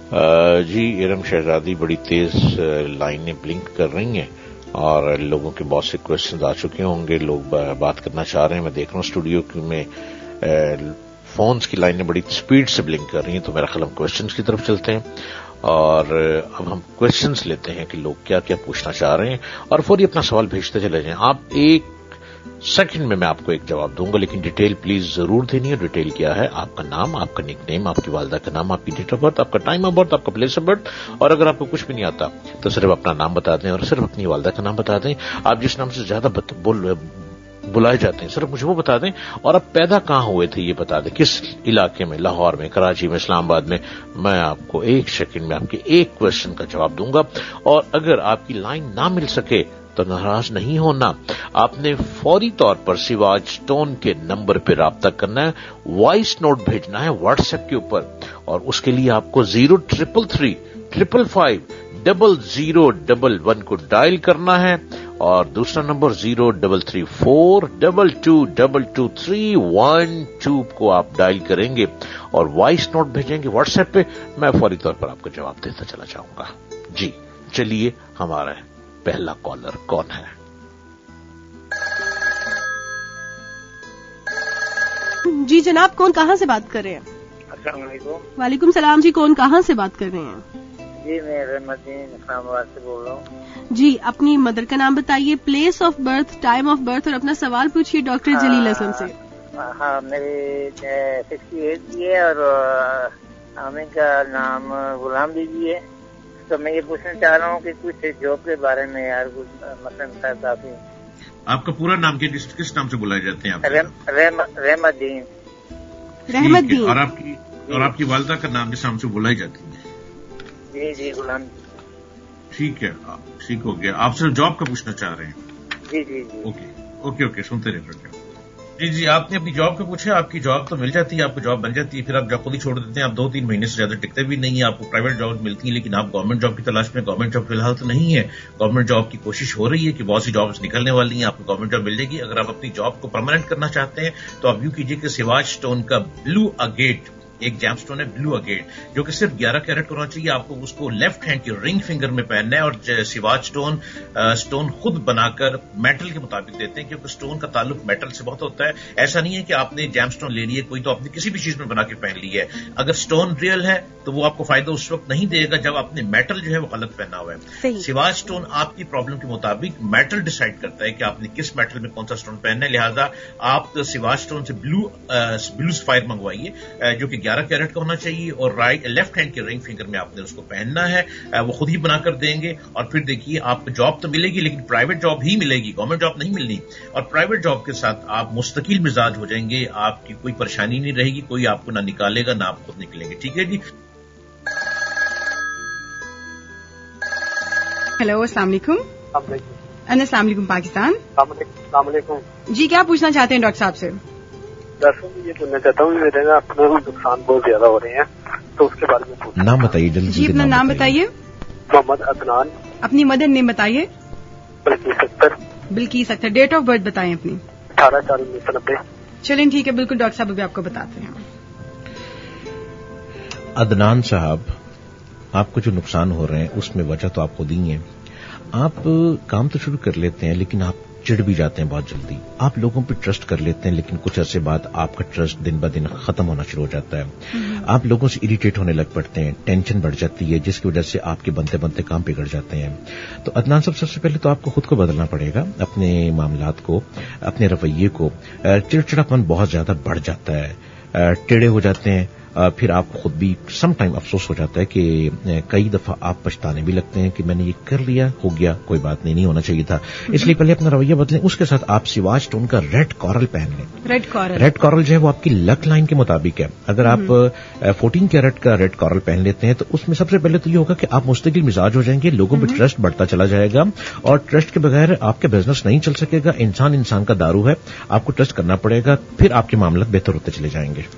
جی ارم شہزادی بڑی تیز لائنیں بلنک کر رہی ہیں اور لوگوں کے بہت سے کوشچنز آ چکے ہوں گے. لوگ بات کرنا چاہ رہے ہیں. میں دیکھ رہا ہوں اسٹوڈیو میں فونز کی لائنیں بڑی سپیڈ سے بلنک کر رہی ہیں, تو میرا خیال ہم کوشچنز کی طرف چلتے ہیں اور اب ہم کوشچنز لیتے ہیں کہ لوگ کیا کیا پوچھنا چاہ رہے ہیں اور فوری اپنا سوال بھیجتے چلے جائیں. آپ ایک سیکنڈ میں میں آپ کو ایک جواب دوں گا, لیکن ڈیٹیل پلیز ضرور دینی ہے. ڈیٹیل کیا ہے؟ آپ کا نام, آپ کا نک نیم, آپ کی والدہ کا نام, آپ کی ڈیٹ آف برتھ, آپ کا ٹائم آف برتھ, آپ کا پلیس آف برتھ, اور اگر آپ کو کچھ بھی نہیں آتا تو صرف اپنا نام بتا دیں اور صرف اپنی والدہ کا نام بتا دیں. آپ جس نام سے زیادہ بول بلائے جاتے ہیں صرف مجھے وہ بتا دیں, اور آپ پیدا کہاں ہوئے تھے یہ بتا دیں, کس علاقے میں, لاہور میں, کراچی میں, اسلام آباد میں. میں آپ کو ایک سیکنڈ میں آپ کے ایک کوشچن کا جواب دوں گا, اور اگر آپ کی لائن نہ مل سکے تو ناراض نہیں ہونا. آپ نے فوری طور پر سواج اسٹون کے نمبر پہ رابطہ کرنا ہے, وائس نوٹ بھیجنا ہے واٹس ایپ کے اوپر, اور اس کے لیے آپ کو zero triple three triple five double zero double one کو ڈائل کرنا ہے, اور دوسرا number zero double three four double to double to three one to کو آپ ڈائل کریں گے اور وائس نوٹ بھیجیں گے واٹس ایپ پہ. میں فوری طور پر آپ کو جواب دیتا چلا جاؤں گا. جی چلیے, ہمارا پہلا کالر کون ہے؟ جی جناب, کون کہاں سے بات کر رہے ہیں؟ السلام علیکم. وعلیکم السلام جی, کون کہاں سے بات کر رہے ہیں؟ جی میں رحمت الدین اسلام آباد سے بول رہا ہوں. جی اپنی مدر کا نام بتائیے, place of birth, time of birth, اور اپنا سوال پوچھیے ڈاکٹر جلیل اسلم سے. ہاں میری سکسٹی ایٹ کی ہے اور عامر کا نام غلام بی بی ہے. تو میں یہ پوچھنا چاہ رہا ہوں کہ کچھ جاب کے بارے میں یار کچھ مثلاً کافی. آپ کا پورا نام کیا, کس نام سے بلائے جاتے ہیں آپ؟ رحمت الدین. رحمت الدین. اور آپ کی اور آپ کی والدہ کا نام کس نام سے بلائی جاتی ہے؟ جی جی غلام. ٹھیک ہے, ٹھیک ہو گیا. آپ صرف جاب کا پوچھنا چاہ رہے ہیں؟ جی جی جی. اوکے اوکے اوکے سنتے رہے. جی جی آپ نے اپنی جاب کا پوچھا, آپ کی جاب تو مل جاتی ہے, آپ کو جاب بن جاتی ہے, پھر آپ جاب خود ہی چھوڑ دیتے ہیں. آپ دو تین مہینے سے زیادہ ٹکتے بھی نہیں ہیں. آپ کو پرائیویٹ جاب ملتی ہیں لیکن آپ گورنمنٹ جاب کی تلاش میں. گورنمنٹ جاب فی الحال تو نہیں ہے. گورنمنٹ جاب کی کوشش ہو رہی ہے کہ بہت سی جابس نکلنے والی ہیں, آپ کو گورنمنٹ جاب مل جائے گی. اگر آپ اپنی جاب کو پرماننٹ کرنا چاہتے ہیں تو آپ یوں کیجیے کہ سواج اسٹون کا بلو اگیٹ ایک جیم اسٹون ہے, بلو اگیٹ, جو کہ صرف گیارہ کیرٹ ہونا چاہیے. آپ کو اس کو لیفٹ ہینڈ کی رنگ فنگر میں پہننا ہے, اور سواج اسٹون اسٹون خود بنا کر میٹل کے مطابق دیتے ہیں, کیونکہ اسٹون کا تعلق میٹل سے بہت ہوتا ہے. ایسا نہیں ہے کہ آپ نے جیم اسٹون لے لی ہے کوئی تو آپ نے کسی بھی چیز میں بنا کے پہن لی ہے. اگر اسٹون ریئل ہے تو وہ آپ کو فائدہ اس وقت نہیں دے گا جب آپ نے میٹل جو ہے وہ غلط پہنا ہوا ہے. سواج اسٹون آپ کی پرابلم کے مطابق میٹل ڈیسائیڈ کرتا ہے کہ آپ نے کس میٹل میں کون سا اسٹون پہننا ہے. لہٰذا آپ سواج اسٹون سے بلو بلو سفائر منگوائیے جو کہ گیارہ کیرٹ کا ہونا چاہیے, اور رائٹ لیفٹ ہینڈ کے رنگ فنگر میں آپ نے اس کو پہننا ہے. وہ خود ہی بنا کر دیں گے, اور پھر دیکھیے آپ کو جاب تو ملے گی لیکن پرائیویٹ جاب ہی ملے گی, گورنمنٹ جاب نہیں ملنی. اور پرائیویٹ جاب کے ساتھ آپ مستقل مزاج ہو جائیں گے, آپ کی کوئی پریشانی نہیں رہے گی, کوئی آپ کو نہ نکالے گا نہ آپ خود نکلیں گے. ٹھیک ہے جی. ہیلو السلام علیکم. السلام علیکم پاکستان. السلام علیکم جی کیا پوچھنا چاہتے ہیں ڈاکٹر صاحب سے؟ ڈاکٹر یہ پوچھنا چاہتا ہوں میرے نا اپنے نقصان بہت زیادہ ہو رہے ہیں تو اس کے بارے میں. نام بتائیے جلدی. جی اپنا نام بتائیے. محمد عدنان. اپنی مدر نیم بتائیے. Bilqis Akhtar. Bilqis Akhtar. Date of birth بتائیں اپنی. اٹھارہ چار انیس سو نبے. چلیں ٹھیک ہے, بالکل ڈاکٹر صاحب ابھی آپ کو بتاتے ہیں. عدنان صاحب, آپ کو جو نقصان ہو رہے ہیں اس میں وجہ تو آپ خود ہی ہیں. آپ کام تو شروع کر لیتے ہیں لیکن آپ چڑ بھی جاتے ہیں بہت جلدی. آپ لوگوں پہ ٹرسٹ کر لیتے ہیں لیکن کچھ عرصے بعد آپ کا ٹرسٹ دن بہ دن ختم ہونا شروع ہو جاتا ہے. آپ لوگوں سے اریٹیٹ ہونے لگ پڑتے ہیں, ٹینشن بڑھ جاتی ہے جس کی وجہ سے آپ کے بنتے بنتے کام بگڑ جاتے ہیں. تو عدنان صاحب سب سے پہلے تو آپ کو خود کو بدلنا پڑے گا, اپنے معاملات کو, اپنے رویے کو. چڑچڑاپن بہت زیادہ بڑھ جاتا ہے, ٹیڑے ہو جاتے ہیں, پھر آپ خود بھی سم ٹائم افسوس ہو جاتا ہے کہ کئی دفعہ آپ پچھتانے بھی لگتے ہیں کہ میں نے یہ کر لیا, ہو گیا, کوئی بات نہیں, نہیں ہونا چاہیے تھا. اس لیے پہلے اپنا رویہ بدلیں. اس کے ساتھ آپ سواج اسٹون کا ریڈ کورل پہن لیں. ریڈ کورل ریڈ کورل جو ہے وہ آپ کی لک لائن کے مطابق ہے. اگر آپ فورٹین کیرٹ کا ریڈ کورل پہن لیتے ہیں تو اس میں سب سے پہلے تو یہ ہوگا کہ آپ مستقل مزاج ہو جائیں گے, لوگوں پہ ٹرسٹ بڑھتا چلا جائے گا, اور ٹرسٹ کے بغیر آپ کے بزنس نہیں چل سکے گا. انسان انسان کا دارو ہے, آپ کو ٹرسٹ کرنا پڑے گا, پھر آپ کے معاملات بہتر ہوتے چلے جائیں گے.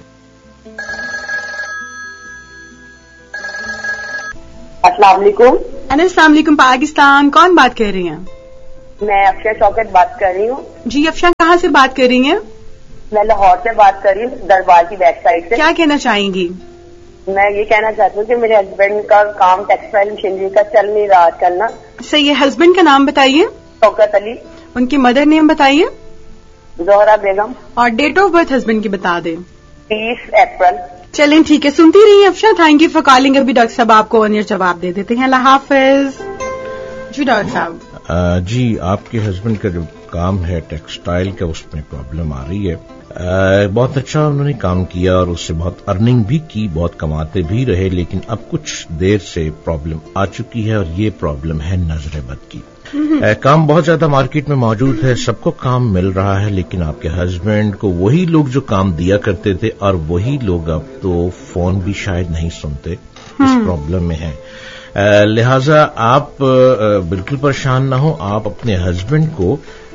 السلام علیکم. السلام علیکم پاکستان. کون بات کر رہی ہیں؟ میں افشا شوکت بات کر رہی ہوں. جی افشا کہاں سے بات کر رہی ہیں؟ میں لاہور سے بات کر رہی ہوں, دربار کی ویب سائٹ سے. کیا کہنا چاہیں گی؟ میں یہ کہنا چاہتی ہوں کہ میرے ہسبینڈ کا کام ٹیکسٹائل مشینری کا چل نہیں رہا کرنا. صحیح ہے. ہسبینڈ کا نام بتائیے. شوکت علی. ان کی مدر نیم بتائیے. زہرا بیگم. اور ڈیٹ آف برتھ ہسبینڈ کی بتا دیں. تیس اپریل. چلیں ٹھیک ہے, سنتی رہیے افشا. Thank you for calling. ابھی ڈاکٹر صاحب آپ کو آن جواب دے دیتے ہیں. اللہ حافظ. جی ڈاکٹر صاحب. جی آپ کے ہسبینڈ کا جو کام ہے ٹیکسٹائل کا, اس میں پرابلم آ رہی ہے. بہت اچھا انہوں نے کام کیا اور اس سے بہت ارننگ بھی کی, بہت کماتے بھی رہے, لیکن اب کچھ دیر سے پرابلم آ چکی ہے اور یہ پرابلم ہے نظر بد کی. کام بہت زیادہ مارکیٹ میں موجود ہے, سب کو کام مل رہا ہے, لیکن آپ کے ہسبینڈ کو وہی لوگ جو کام دیا کرتے تھے اور وہی لوگ اب تو فون بھی شاید نہیں سنتے, اس پرابلم میں ہیں. لہذا آپ بالکل پریشان نہ ہو. آپ اپنے ہسبینڈ کو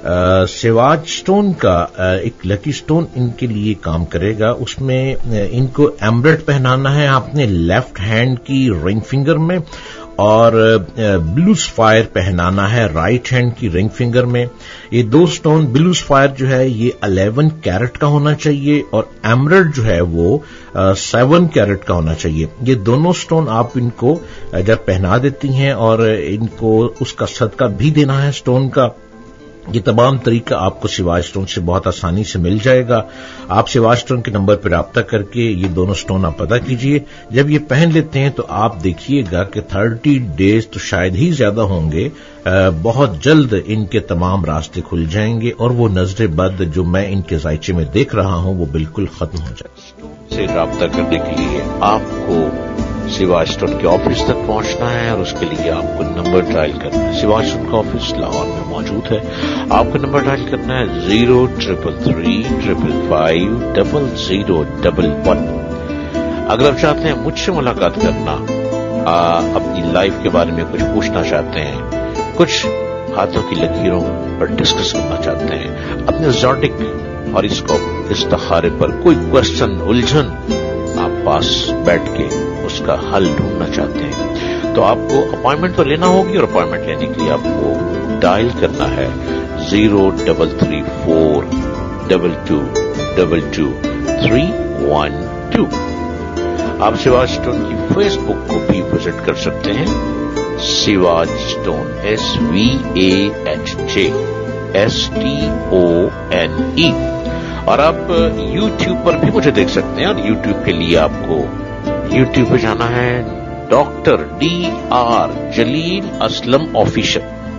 سیواج اسٹون کا ایک لکی اسٹون ان کے لیے کام کرے گا. اس میں ان کو ایمبرٹ پہنانا ہے اپنے لیفٹ ہینڈ کی رنگ فنگر میں, اور بلو سفائر پہنانا ہے رائٹ ہینڈ کی رنگ فنگر میں. یہ دو سٹون, بلو سفائر جو ہے یہ الیون کیرٹ کا ہونا چاہیے اور ایمرلڈ جو ہے وہ سیون کیرٹ کا ہونا چاہیے. یہ دونوں سٹون آپ ان کو جب پہنا دیتی ہیں اور ان کو اس کا صدقہ بھی دینا ہے سٹون کا, یہ تمام طریقہ آپ کو سیواج اسٹون سے بہت آسانی سے مل جائے گا. آپ سیواج اسٹون کے نمبر پر رابطہ کر کے یہ دونوں اسٹون آپ پتہ کیجئے. جب یہ پہن لیتے ہیں تو آپ دیکھیے گا کہ تھرٹی ڈیز تو شاید ہی زیادہ ہوں گے, بہت جلد ان کے تمام راستے کھل جائیں گے اور وہ نظر بد جو میں ان کے ذائچے میں دیکھ رہا ہوں وہ بالکل ختم ہو جائے گا. سے رابطہ کرنے کے لیے آپ کو سیواج اسٹون کے آفس تک پہنچنا ہے اور اس کے لیے آپ کو نمبر ڈائل کرنا ہے. سیواج اسٹون کا آفس لاہور میں موجود ہے. آپ کو نمبر ڈائل کرنا ہے zero triple three triple five double zero double one. اگر آپ چاہتے ہیں مجھ سے ملاقات کرنا, آ, اپنی لائف کے بارے میں کچھ پوچھنا چاہتے ہیں, کچھ ہاتھوں کی لکیروں پر ڈسکس کرنا چاہتے ہیں, اپنے زوڈک ہاروسکوپ استخارے پر کوئی کوشچن الجھن آپ پاس بیٹھ کے اس کا حل ڈھونڈنا چاہتے ہیں, تو آپ کو اپوائنٹمنٹ تو لینا ہوگی, اور اپوائنٹمنٹ لینے کے لیے آپ کو ڈائل کرنا ہے zero double three four double to double to three one to. آپ سیواج اسٹون کی فیس بک کو بھی وزٹ کر سکتے ہیں, سیواج stone S we A H J S T O N ای. اور آپ یوٹیوب پر بھی مجھے دیکھ سکتے ہیں, اور یوٹیوب کے لیے آپ کو یوٹیوب پہ جانا ہے ڈاکٹر ڈی آر جلیل اسلم آفیشل,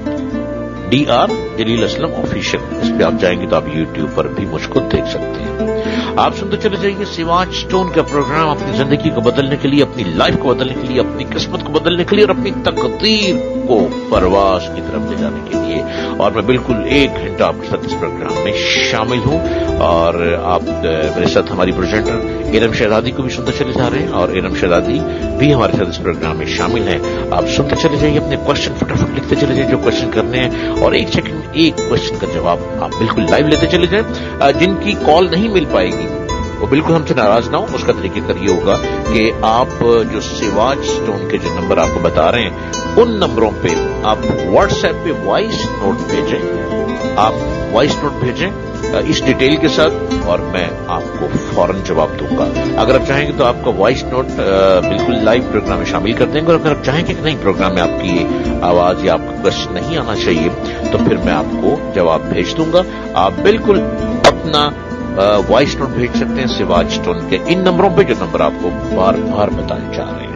ڈی آر جلیل اسلم آفیشل. اس پہ آپ جائیں گے تو آپ یوٹیوب پر بھی مجھ کو دیکھ سکتے ہیں. آپ سنتے چلے جائیے سیواج اسٹون کا پروگرام, اپنی زندگی کو بدلنے کے لیے, اپنی لائف کو بدلنے کے لیے, اپنی قسمت کو بدلنے کے لیے اور اپنی تقدیر کو پرواز کی طرف لے جانے کے لیے. اور میں بالکل ایک گھنٹہ آپ کے ساتھ اس پروگرام میں شامل ہوں, اور آپ میرے ساتھ ہماری پریزنٹر ارم شہزادی کو بھی سنتے چلے جا رہے ہیں, اور ارم شہزادی بھی ہمارے ساتھ اس پروگرام میں شامل ہیں. آپ سنتے چلے جائیے, اپنے کوشچن فٹافٹ لکھتے چلے جائیں جو کوشچن کرنے ہیں, اور ایک سیکنڈ میں ایک کوشچن کا جواب آپ بالکل لائیو لیتے چلے جائیں. جن کی کال نہیں مل پائے گی وہ بالکل ہم سے ناراض نہ ہو. اس کا طریقہ کار یہ ہوگا کہ آپ جو سیواج اسٹون کے جو نمبر آپ کو بتا رہے ہیں ان نمبروں پہ آپ واٹس ایپ پہ وائس نوٹ بھیجیں, آپ وائس نوٹ بھیجیں اس ڈیٹیل کے ساتھ, اور میں آپ کو فوراً جواب دوں گا. اگر آپ چاہیں گے تو آپ کا وائس نوٹ بالکل لائیو پروگرام میں شامل کر دیں گے, اور اگر آپ چاہیں کہ نہیں پروگرام میں آپ کی آواز یا آپ کا کوشچن نہیں آنا چاہیے تو پھر میں آپ کو جواب بھیج دوں گا. آپ بالکل اپنا وائس نوٹ بھیج سکتے ہیں سیواج اسٹون کے ان نمبروں پہ جو نمبر آپ کو بار بار بتانے چاہ رہے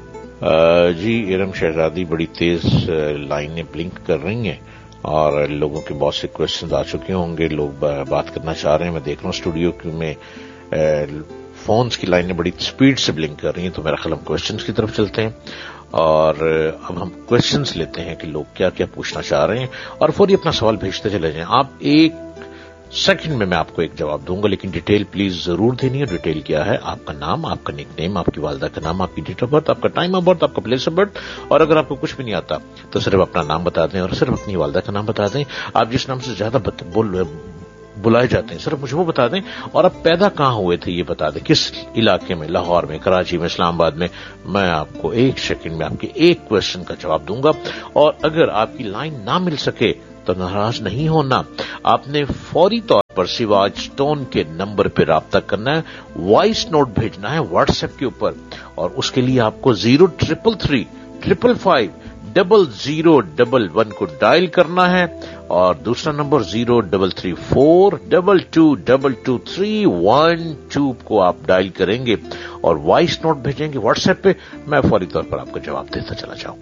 ہیں. جی ارم شہزادی بڑی تیز لائنیں بلنک کر رہی ہیں اور لوگوں کے بہت سے کوشچنز آ چکے ہوں گے, لوگ بات کرنا چاہ رہے ہیں. میں دیکھ رہا ہوں اسٹوڈیو میں فونز کی لائنیں بڑی سپیڈ سے بلنک کر رہی ہیں, تو میرا خیال ہم کوشچنز کی طرف چلتے ہیں, اور اب ہم کوشچنز لیتے ہیں کہ لوگ کیا کیا پوچھنا چاہ رہے ہیں, اور فوری اپنا سوال بھیجتے چلے جائیں. آپ ایک سیکنڈ میں میں آپ کو ایک جواب دوں گا, لیکن ڈیٹیل پلیز ضرور دینی ہے. ڈیٹیل کیا ہے؟ آپ کا نام, آپ کا نک نیم, آپ کی والدہ کا نام, آپ کی ڈیٹ آف برتھ, آپ کا ٹائم آف برتھ, آپ کا پلیس آف برتھ, اور اگر آپ کو کچھ بھی نہیں آتا تو صرف اپنا نام بتا دیں اور صرف اپنی والدہ کا نام بتا دیں. آپ جس نام سے زیادہ بول بلائے جاتے ہیں صرف مجھے وہ بتا دیں, اور آپ پیدا کہاں ہوئے تھے یہ بتا دیں, کس علاقے میں, لاہور میں, کراچی میں, اسلام آباد میں. میں آپ کو ایک سیکنڈ میں آپ کے ایک کوشچن کا جواب دوں گا, اور اگر آپ کی لائن نہ مل سکے تو ناراض نہیں ہونا. آپ نے فوری طور پر سواج اسٹون کے نمبر پہ رابطہ کرنا ہے, وائس نوٹ بھیجنا ہے واٹس ایپ کے اوپر, اور اس کے لیے آپ کو zero triple three triple five double zero double one کو ڈائل کرنا ہے, اور دوسرا number zero double three four double to double to three one to کو آپ ڈائل کریں گے اور وائس نوٹ بھیجیں گے واٹس ایپ پہ. میں فوری طور پر آپ کو جواب دیتا چلا جاؤں.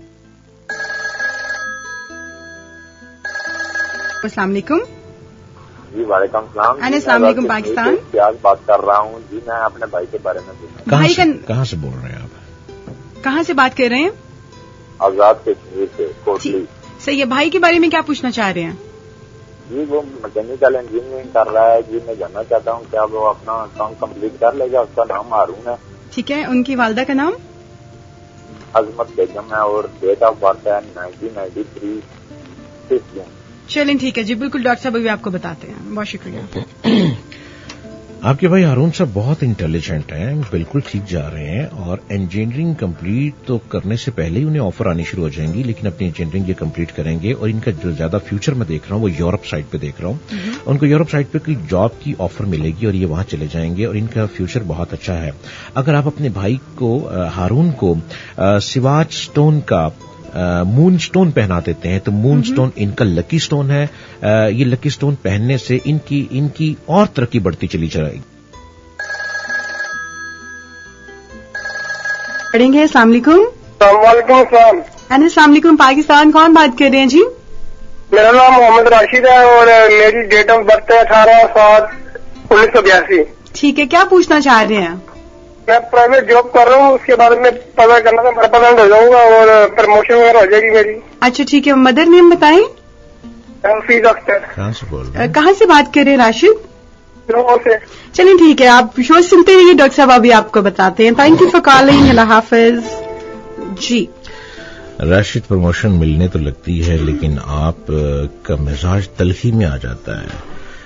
السلام علیکم. جی وعلیکم السلام. السلام علیکم. پاکستان پیاز بات کر رہا ہوں. جی میں اپنے بھائی کے بارے میں پوچھنا. کہاں سے کہاں سے بول رہے ہیں آپ؟ کہاں سے بات کر رہے ہیں؟ آزاد کشمیر سے کوٹلی. صحیح ہے. بھائی کے بارے میں کیا پوچھنا چاہ رہے ہیں؟ جی وہ میکینیکل انجینئرنگ کر رہا ہے. جی میں جاننا چاہتا ہوں کیا وہ اپنا کام کمپلیٹ کر لے گا. اس کا نام ہارون ہے. ٹھیک ہے. ان کی والدہ کا نام عظمت بیگم ہے اور ڈیٹ آف برتھ ہے نائنٹین نائنٹی تھری سکس جون. چلیں ٹھیک ہے جی, بالکل ڈاکٹر صاحب ابھی آپ کو بتاتے ہیں. بہت شکریہ. آپ کے بھائی ہارون صاحب بہت انٹیلیجنٹ ہیں, بالکل ٹھیک جا رہے ہیں, اور انجینئرنگ کمپلیٹ تو کرنے سے پہلے ہی انہیں آفر آنی شروع ہو جائیں گی, لیکن اپنی انجینئرنگ یہ کمپلیٹ کریں گے. اور ان کا جو زیادہ فیوچر میں دیکھ رہا ہوں وہ یورپ سائڈ پہ دیکھ رہا ہوں. ان کو یورپ سائڈ پہ کوئی جاب کی آفر ملے گی اور یہ وہاں چلے جائیں گے, اور ان کا فیوچر بہت اچھا ہے. اگر آپ اپنے بھائی کو ہارون کو سواج اسٹون کا مون سٹون پہنا دیتے ہیں تو مون سٹون ان کا لکی سٹون ہے. یہ لکی سٹون پہننے سے ان کی ان کی اور ترقی بڑھتی چلی جائے گی. پڑھیں گے. السلام علیکم. وعلیکم السلام. السلام علیکم. پاکستان کون بات کر رہے ہیں جی؟ میرا نام محمد راشد ہے اور میری ڈیٹ آف برتھ ہے اٹھارہ سات انیس سو بیاسی. ٹھیک ہے. کیا پوچھنا چاہ رہے ہیں؟ میں پرائیویٹ جاب کر رہا ہوں, اس کے بارے میں پتا کرنا تھا. پرماننٹ ہو جاؤں گا اور پروموشن وغیرہ ہو جائے گی میری. اچھا ٹھیک ہے. مدر نیم بتائیں. حفیظ اختر. کہاں سے بول رہے ہیں؟ کہاں سے بات کر رہے ہیں؟ راشد. لوگوں سے. چلیے ٹھیک ہے. آپ شو سنتے رہیے, ڈاکٹر صاحب ابھی آپ کو بتاتے ہیں. Thank you for calling. اللہ حافظ. جی راشد, پروموشن ملنے تو لگتی ہے لیکن آپ کا مزاج تلخی میں آ جاتا ہے.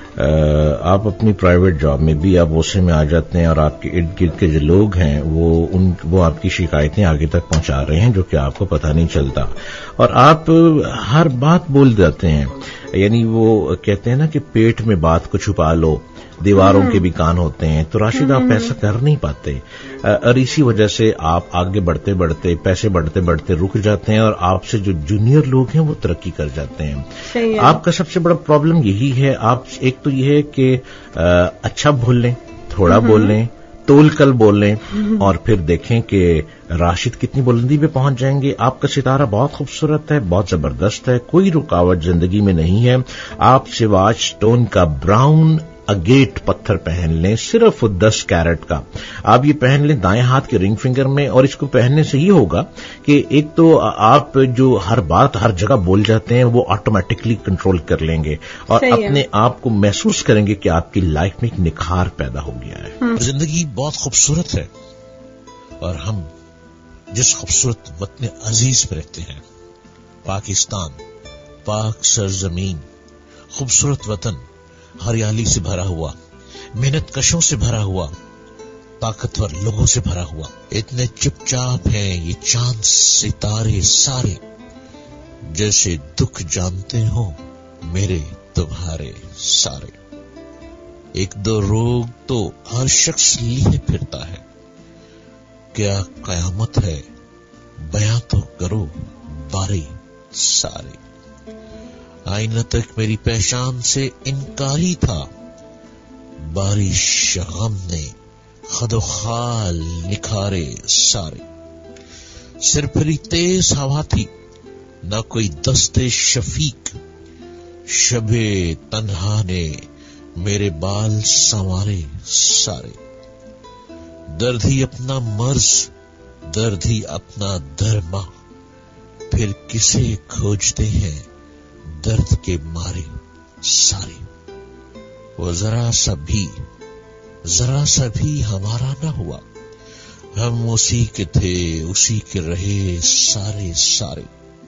آپ اپنی پرائیویٹ جاب میں بھی آپ غصے میں آ جاتے ہیں, اور آپ کے ارد گرد کے جو لوگ ہیں وہ ان وہ آپ کی شکایتیں آگے تک پہنچا رہے ہیں جو کہ آپ کو پتہ نہیں چلتا, اور آپ ہر بات بول جاتے ہیں. یعنی وہ کہتے ہیں نا کہ پیٹ میں بات کو چھپا لو, دیواروں کے بھی کان ہوتے ہیں. تو راشد آپ ایسا کر نہیں پاتے, اور اسی وجہ سے آپ آگے بڑھتے بڑھتے پیسے بڑھتے بڑھتے رک جاتے ہیں, اور آپ سے جو جونیئر لوگ ہیں وہ ترقی کر جاتے ہیں. آپ کا سب سے بڑا پرابلم یہی ہے. آپ ایک تو یہ ہے کہ اچھا بول لیں, تھوڑا بول لیں, تول کل بول لیں, اور پھر دیکھیں کہ راشد کتنی بلندی پہ پہنچ جائیں گے. آپ کا ستارہ بہت خوبصورت ہے, بہت زبردست ہے, کوئی رکاوٹ زندگی میں نہیں ہے. آپ سواج اسٹون کا براؤن اگیٹ پتھر پہن لیں, صرف دس کیرٹ کا. آپ یہ پہن لیں دائیں ہاتھ کے رنگ فنگر میں, اور اس کو پہننے سے یہ ہوگا کہ ایک تو آپ جو ہر بات ہر جگہ بول جاتے ہیں وہ آٹومیٹکلی کنٹرول کر لیں گے, اور اپنے آپ کو محسوس کریں گے کہ آپ کی لائف میں ایک نکھار پیدا ہو گیا ہے. زندگی بہت خوبصورت ہے, اور ہم جس خوبصورت وطن عزیز پہ رہتے ہیں, پاکستان, پاک سرزمین, خوبصورت وطن, ہریالی سے بھرا ہوا, محنت کشوں سے بھرا ہوا, طاقتور لوگوں سے بھرا ہوا. اتنے چپ چاپ ہیں یہ چاند ستارے سارے, جیسے دکھ جانتے ہو میرے تمہارے سارے. ایک دو روگ تو ہر شخص لیے پھرتا ہے, کیا قیامت ہے بیاں تو کرو بارے سارے. آئینہ تک میری پہچان سے انکاری تھا, بارش غم نے خد و خال نکھارے سارے. سر پھری تیز ہوا تھی, نہ کوئی دست شفیق, شب تنہا نے میرے بال سنوارے سارے. درد ہی اپنا مرض, درد ہی اپنا درما, پھر کسے کھوجتے ہیں درد کے مارے سارے. وہ ذرا سا بھی ذرا سا بھی ہمارا نہ ہوا, ہم اسی کے تھے اسی کے رہے سارے سارے.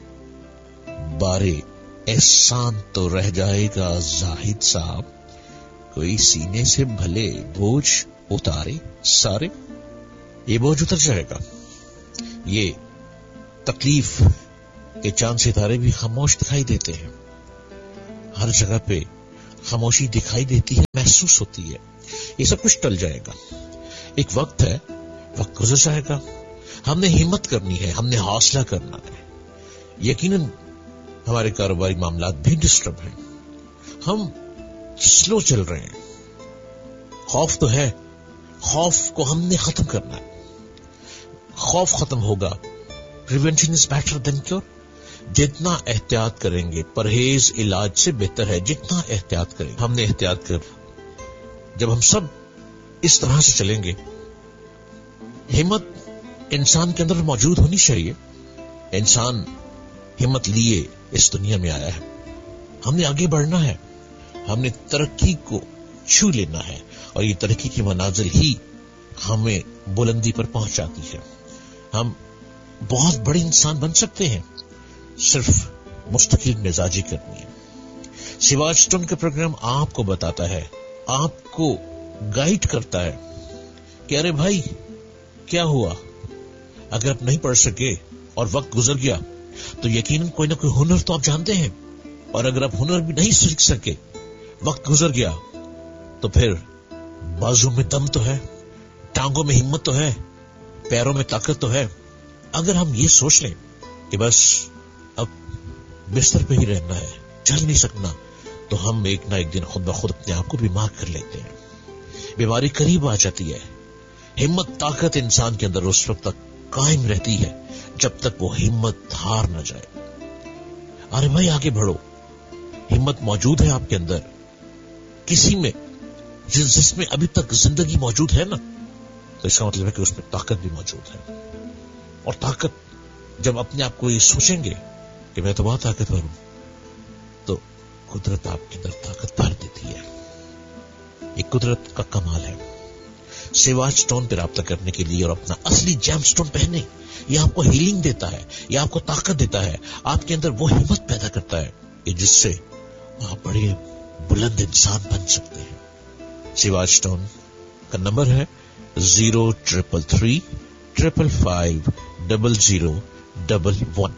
بارے احسان تو رہ جائے گا زاہد صاحب, کوئی سینے سے بھلے بوجھ اتارے سارے. یہ بوجھ اتر جائے گا. یہ تکلیف کے چاند ستارے بھی خاموش دکھائی دیتے ہیں, हर जगह पे खामोशी दिखाई देती है, महसूस होती है। ये सब कुछ टल जाएगा, एक वक्त है, वक्त गुजर जाएगा। हमने हिम्मत करनी है, हमने हौसला करना है। यकीनन हमारे कारोबारी मामलात भी डिस्टर्ब हैं, हम स्लो चल रहे हैं। खौफ तो है, खौफ को हमने खत्म करना है। खौफ खत्म होगा, prevention is better than cure. जितना एहतियात करेंगे, परहेज इलाज से बेहतर है। जितना एहतियात करेंगे, हमने एहतियात कर, जब हम सब इस तरह से चलेंगे, हिम्मत इंसान के अंदर मौजूद होनी चाहिए। इंसान हिम्मत लिए इस दुनिया में आया है, हमने आगे बढ़ना है, हमने तरक्की को छू लेना है, और ये तरक्की की मनाजिल ही हमें बुलंदी पर पहुंचाती है। हम बहुत बड़े इंसान बन सकते हैं, सिर्फ मुस्तकिल मिजाजी करनी है। सिवाज स्टोन का प्रोग्राम आपको बताता है, आपको गाइड करता है कि अरे भाई क्या हुआ, अगर आप नहीं पढ़ सके और वक्त गुजर गया तो यकीनन कोई ना कोई हुनर तो आप जानते हैं, और अगर आप हुनर भी नहीं सीख सके, वक्त गुजर गया, तो फिर बाजू में दम तो है, टांगों में हिम्मत तो है, पैरों में ताकत तो है। अगर हम ये सोच लें कि बस अब बिस्तर पे ही रहना है, चल नहीं सकना, तो हम एक ना एक दिन खुद ब खुद अपने आप को बीमार कर लेते हैं, बीमारी करीब आ जाती है। हिम्मत, ताकत इंसान के अंदर उस वक्त तक कायम रहती है जब तक वो हिम्मत हार न जाए। अरे भाई आगे बढ़ो, हिम्मत मौजूद है आपके अंदर, किसी में जिस जिसमें अभी तक जिंदगी मौजूद है ना, तो इसका मतलब है कि उसमें ताकत भी मौजूद है। और ताकत, जब अपने आप को ये सोचेंगे कि मैं तो बहुत ताकतवर हूं, तो कुदरत आपके अंदर ताकत भर देती है। ये कुदरत का कमाल है। सिवाज स्टोन पर राब्ता करने के लिए और अपना असली जेम स्टोन पहने, ये आपको हीलिंग देता है, ये आपको ताकत देता है, आपके अंदर वो हिम्मत पैदा करता है कि जिससे आप बड़े बुलंद इंसान बन सकते हैं। सिवाज स्टोन का नंबर है zero triple three triple five double zero double one.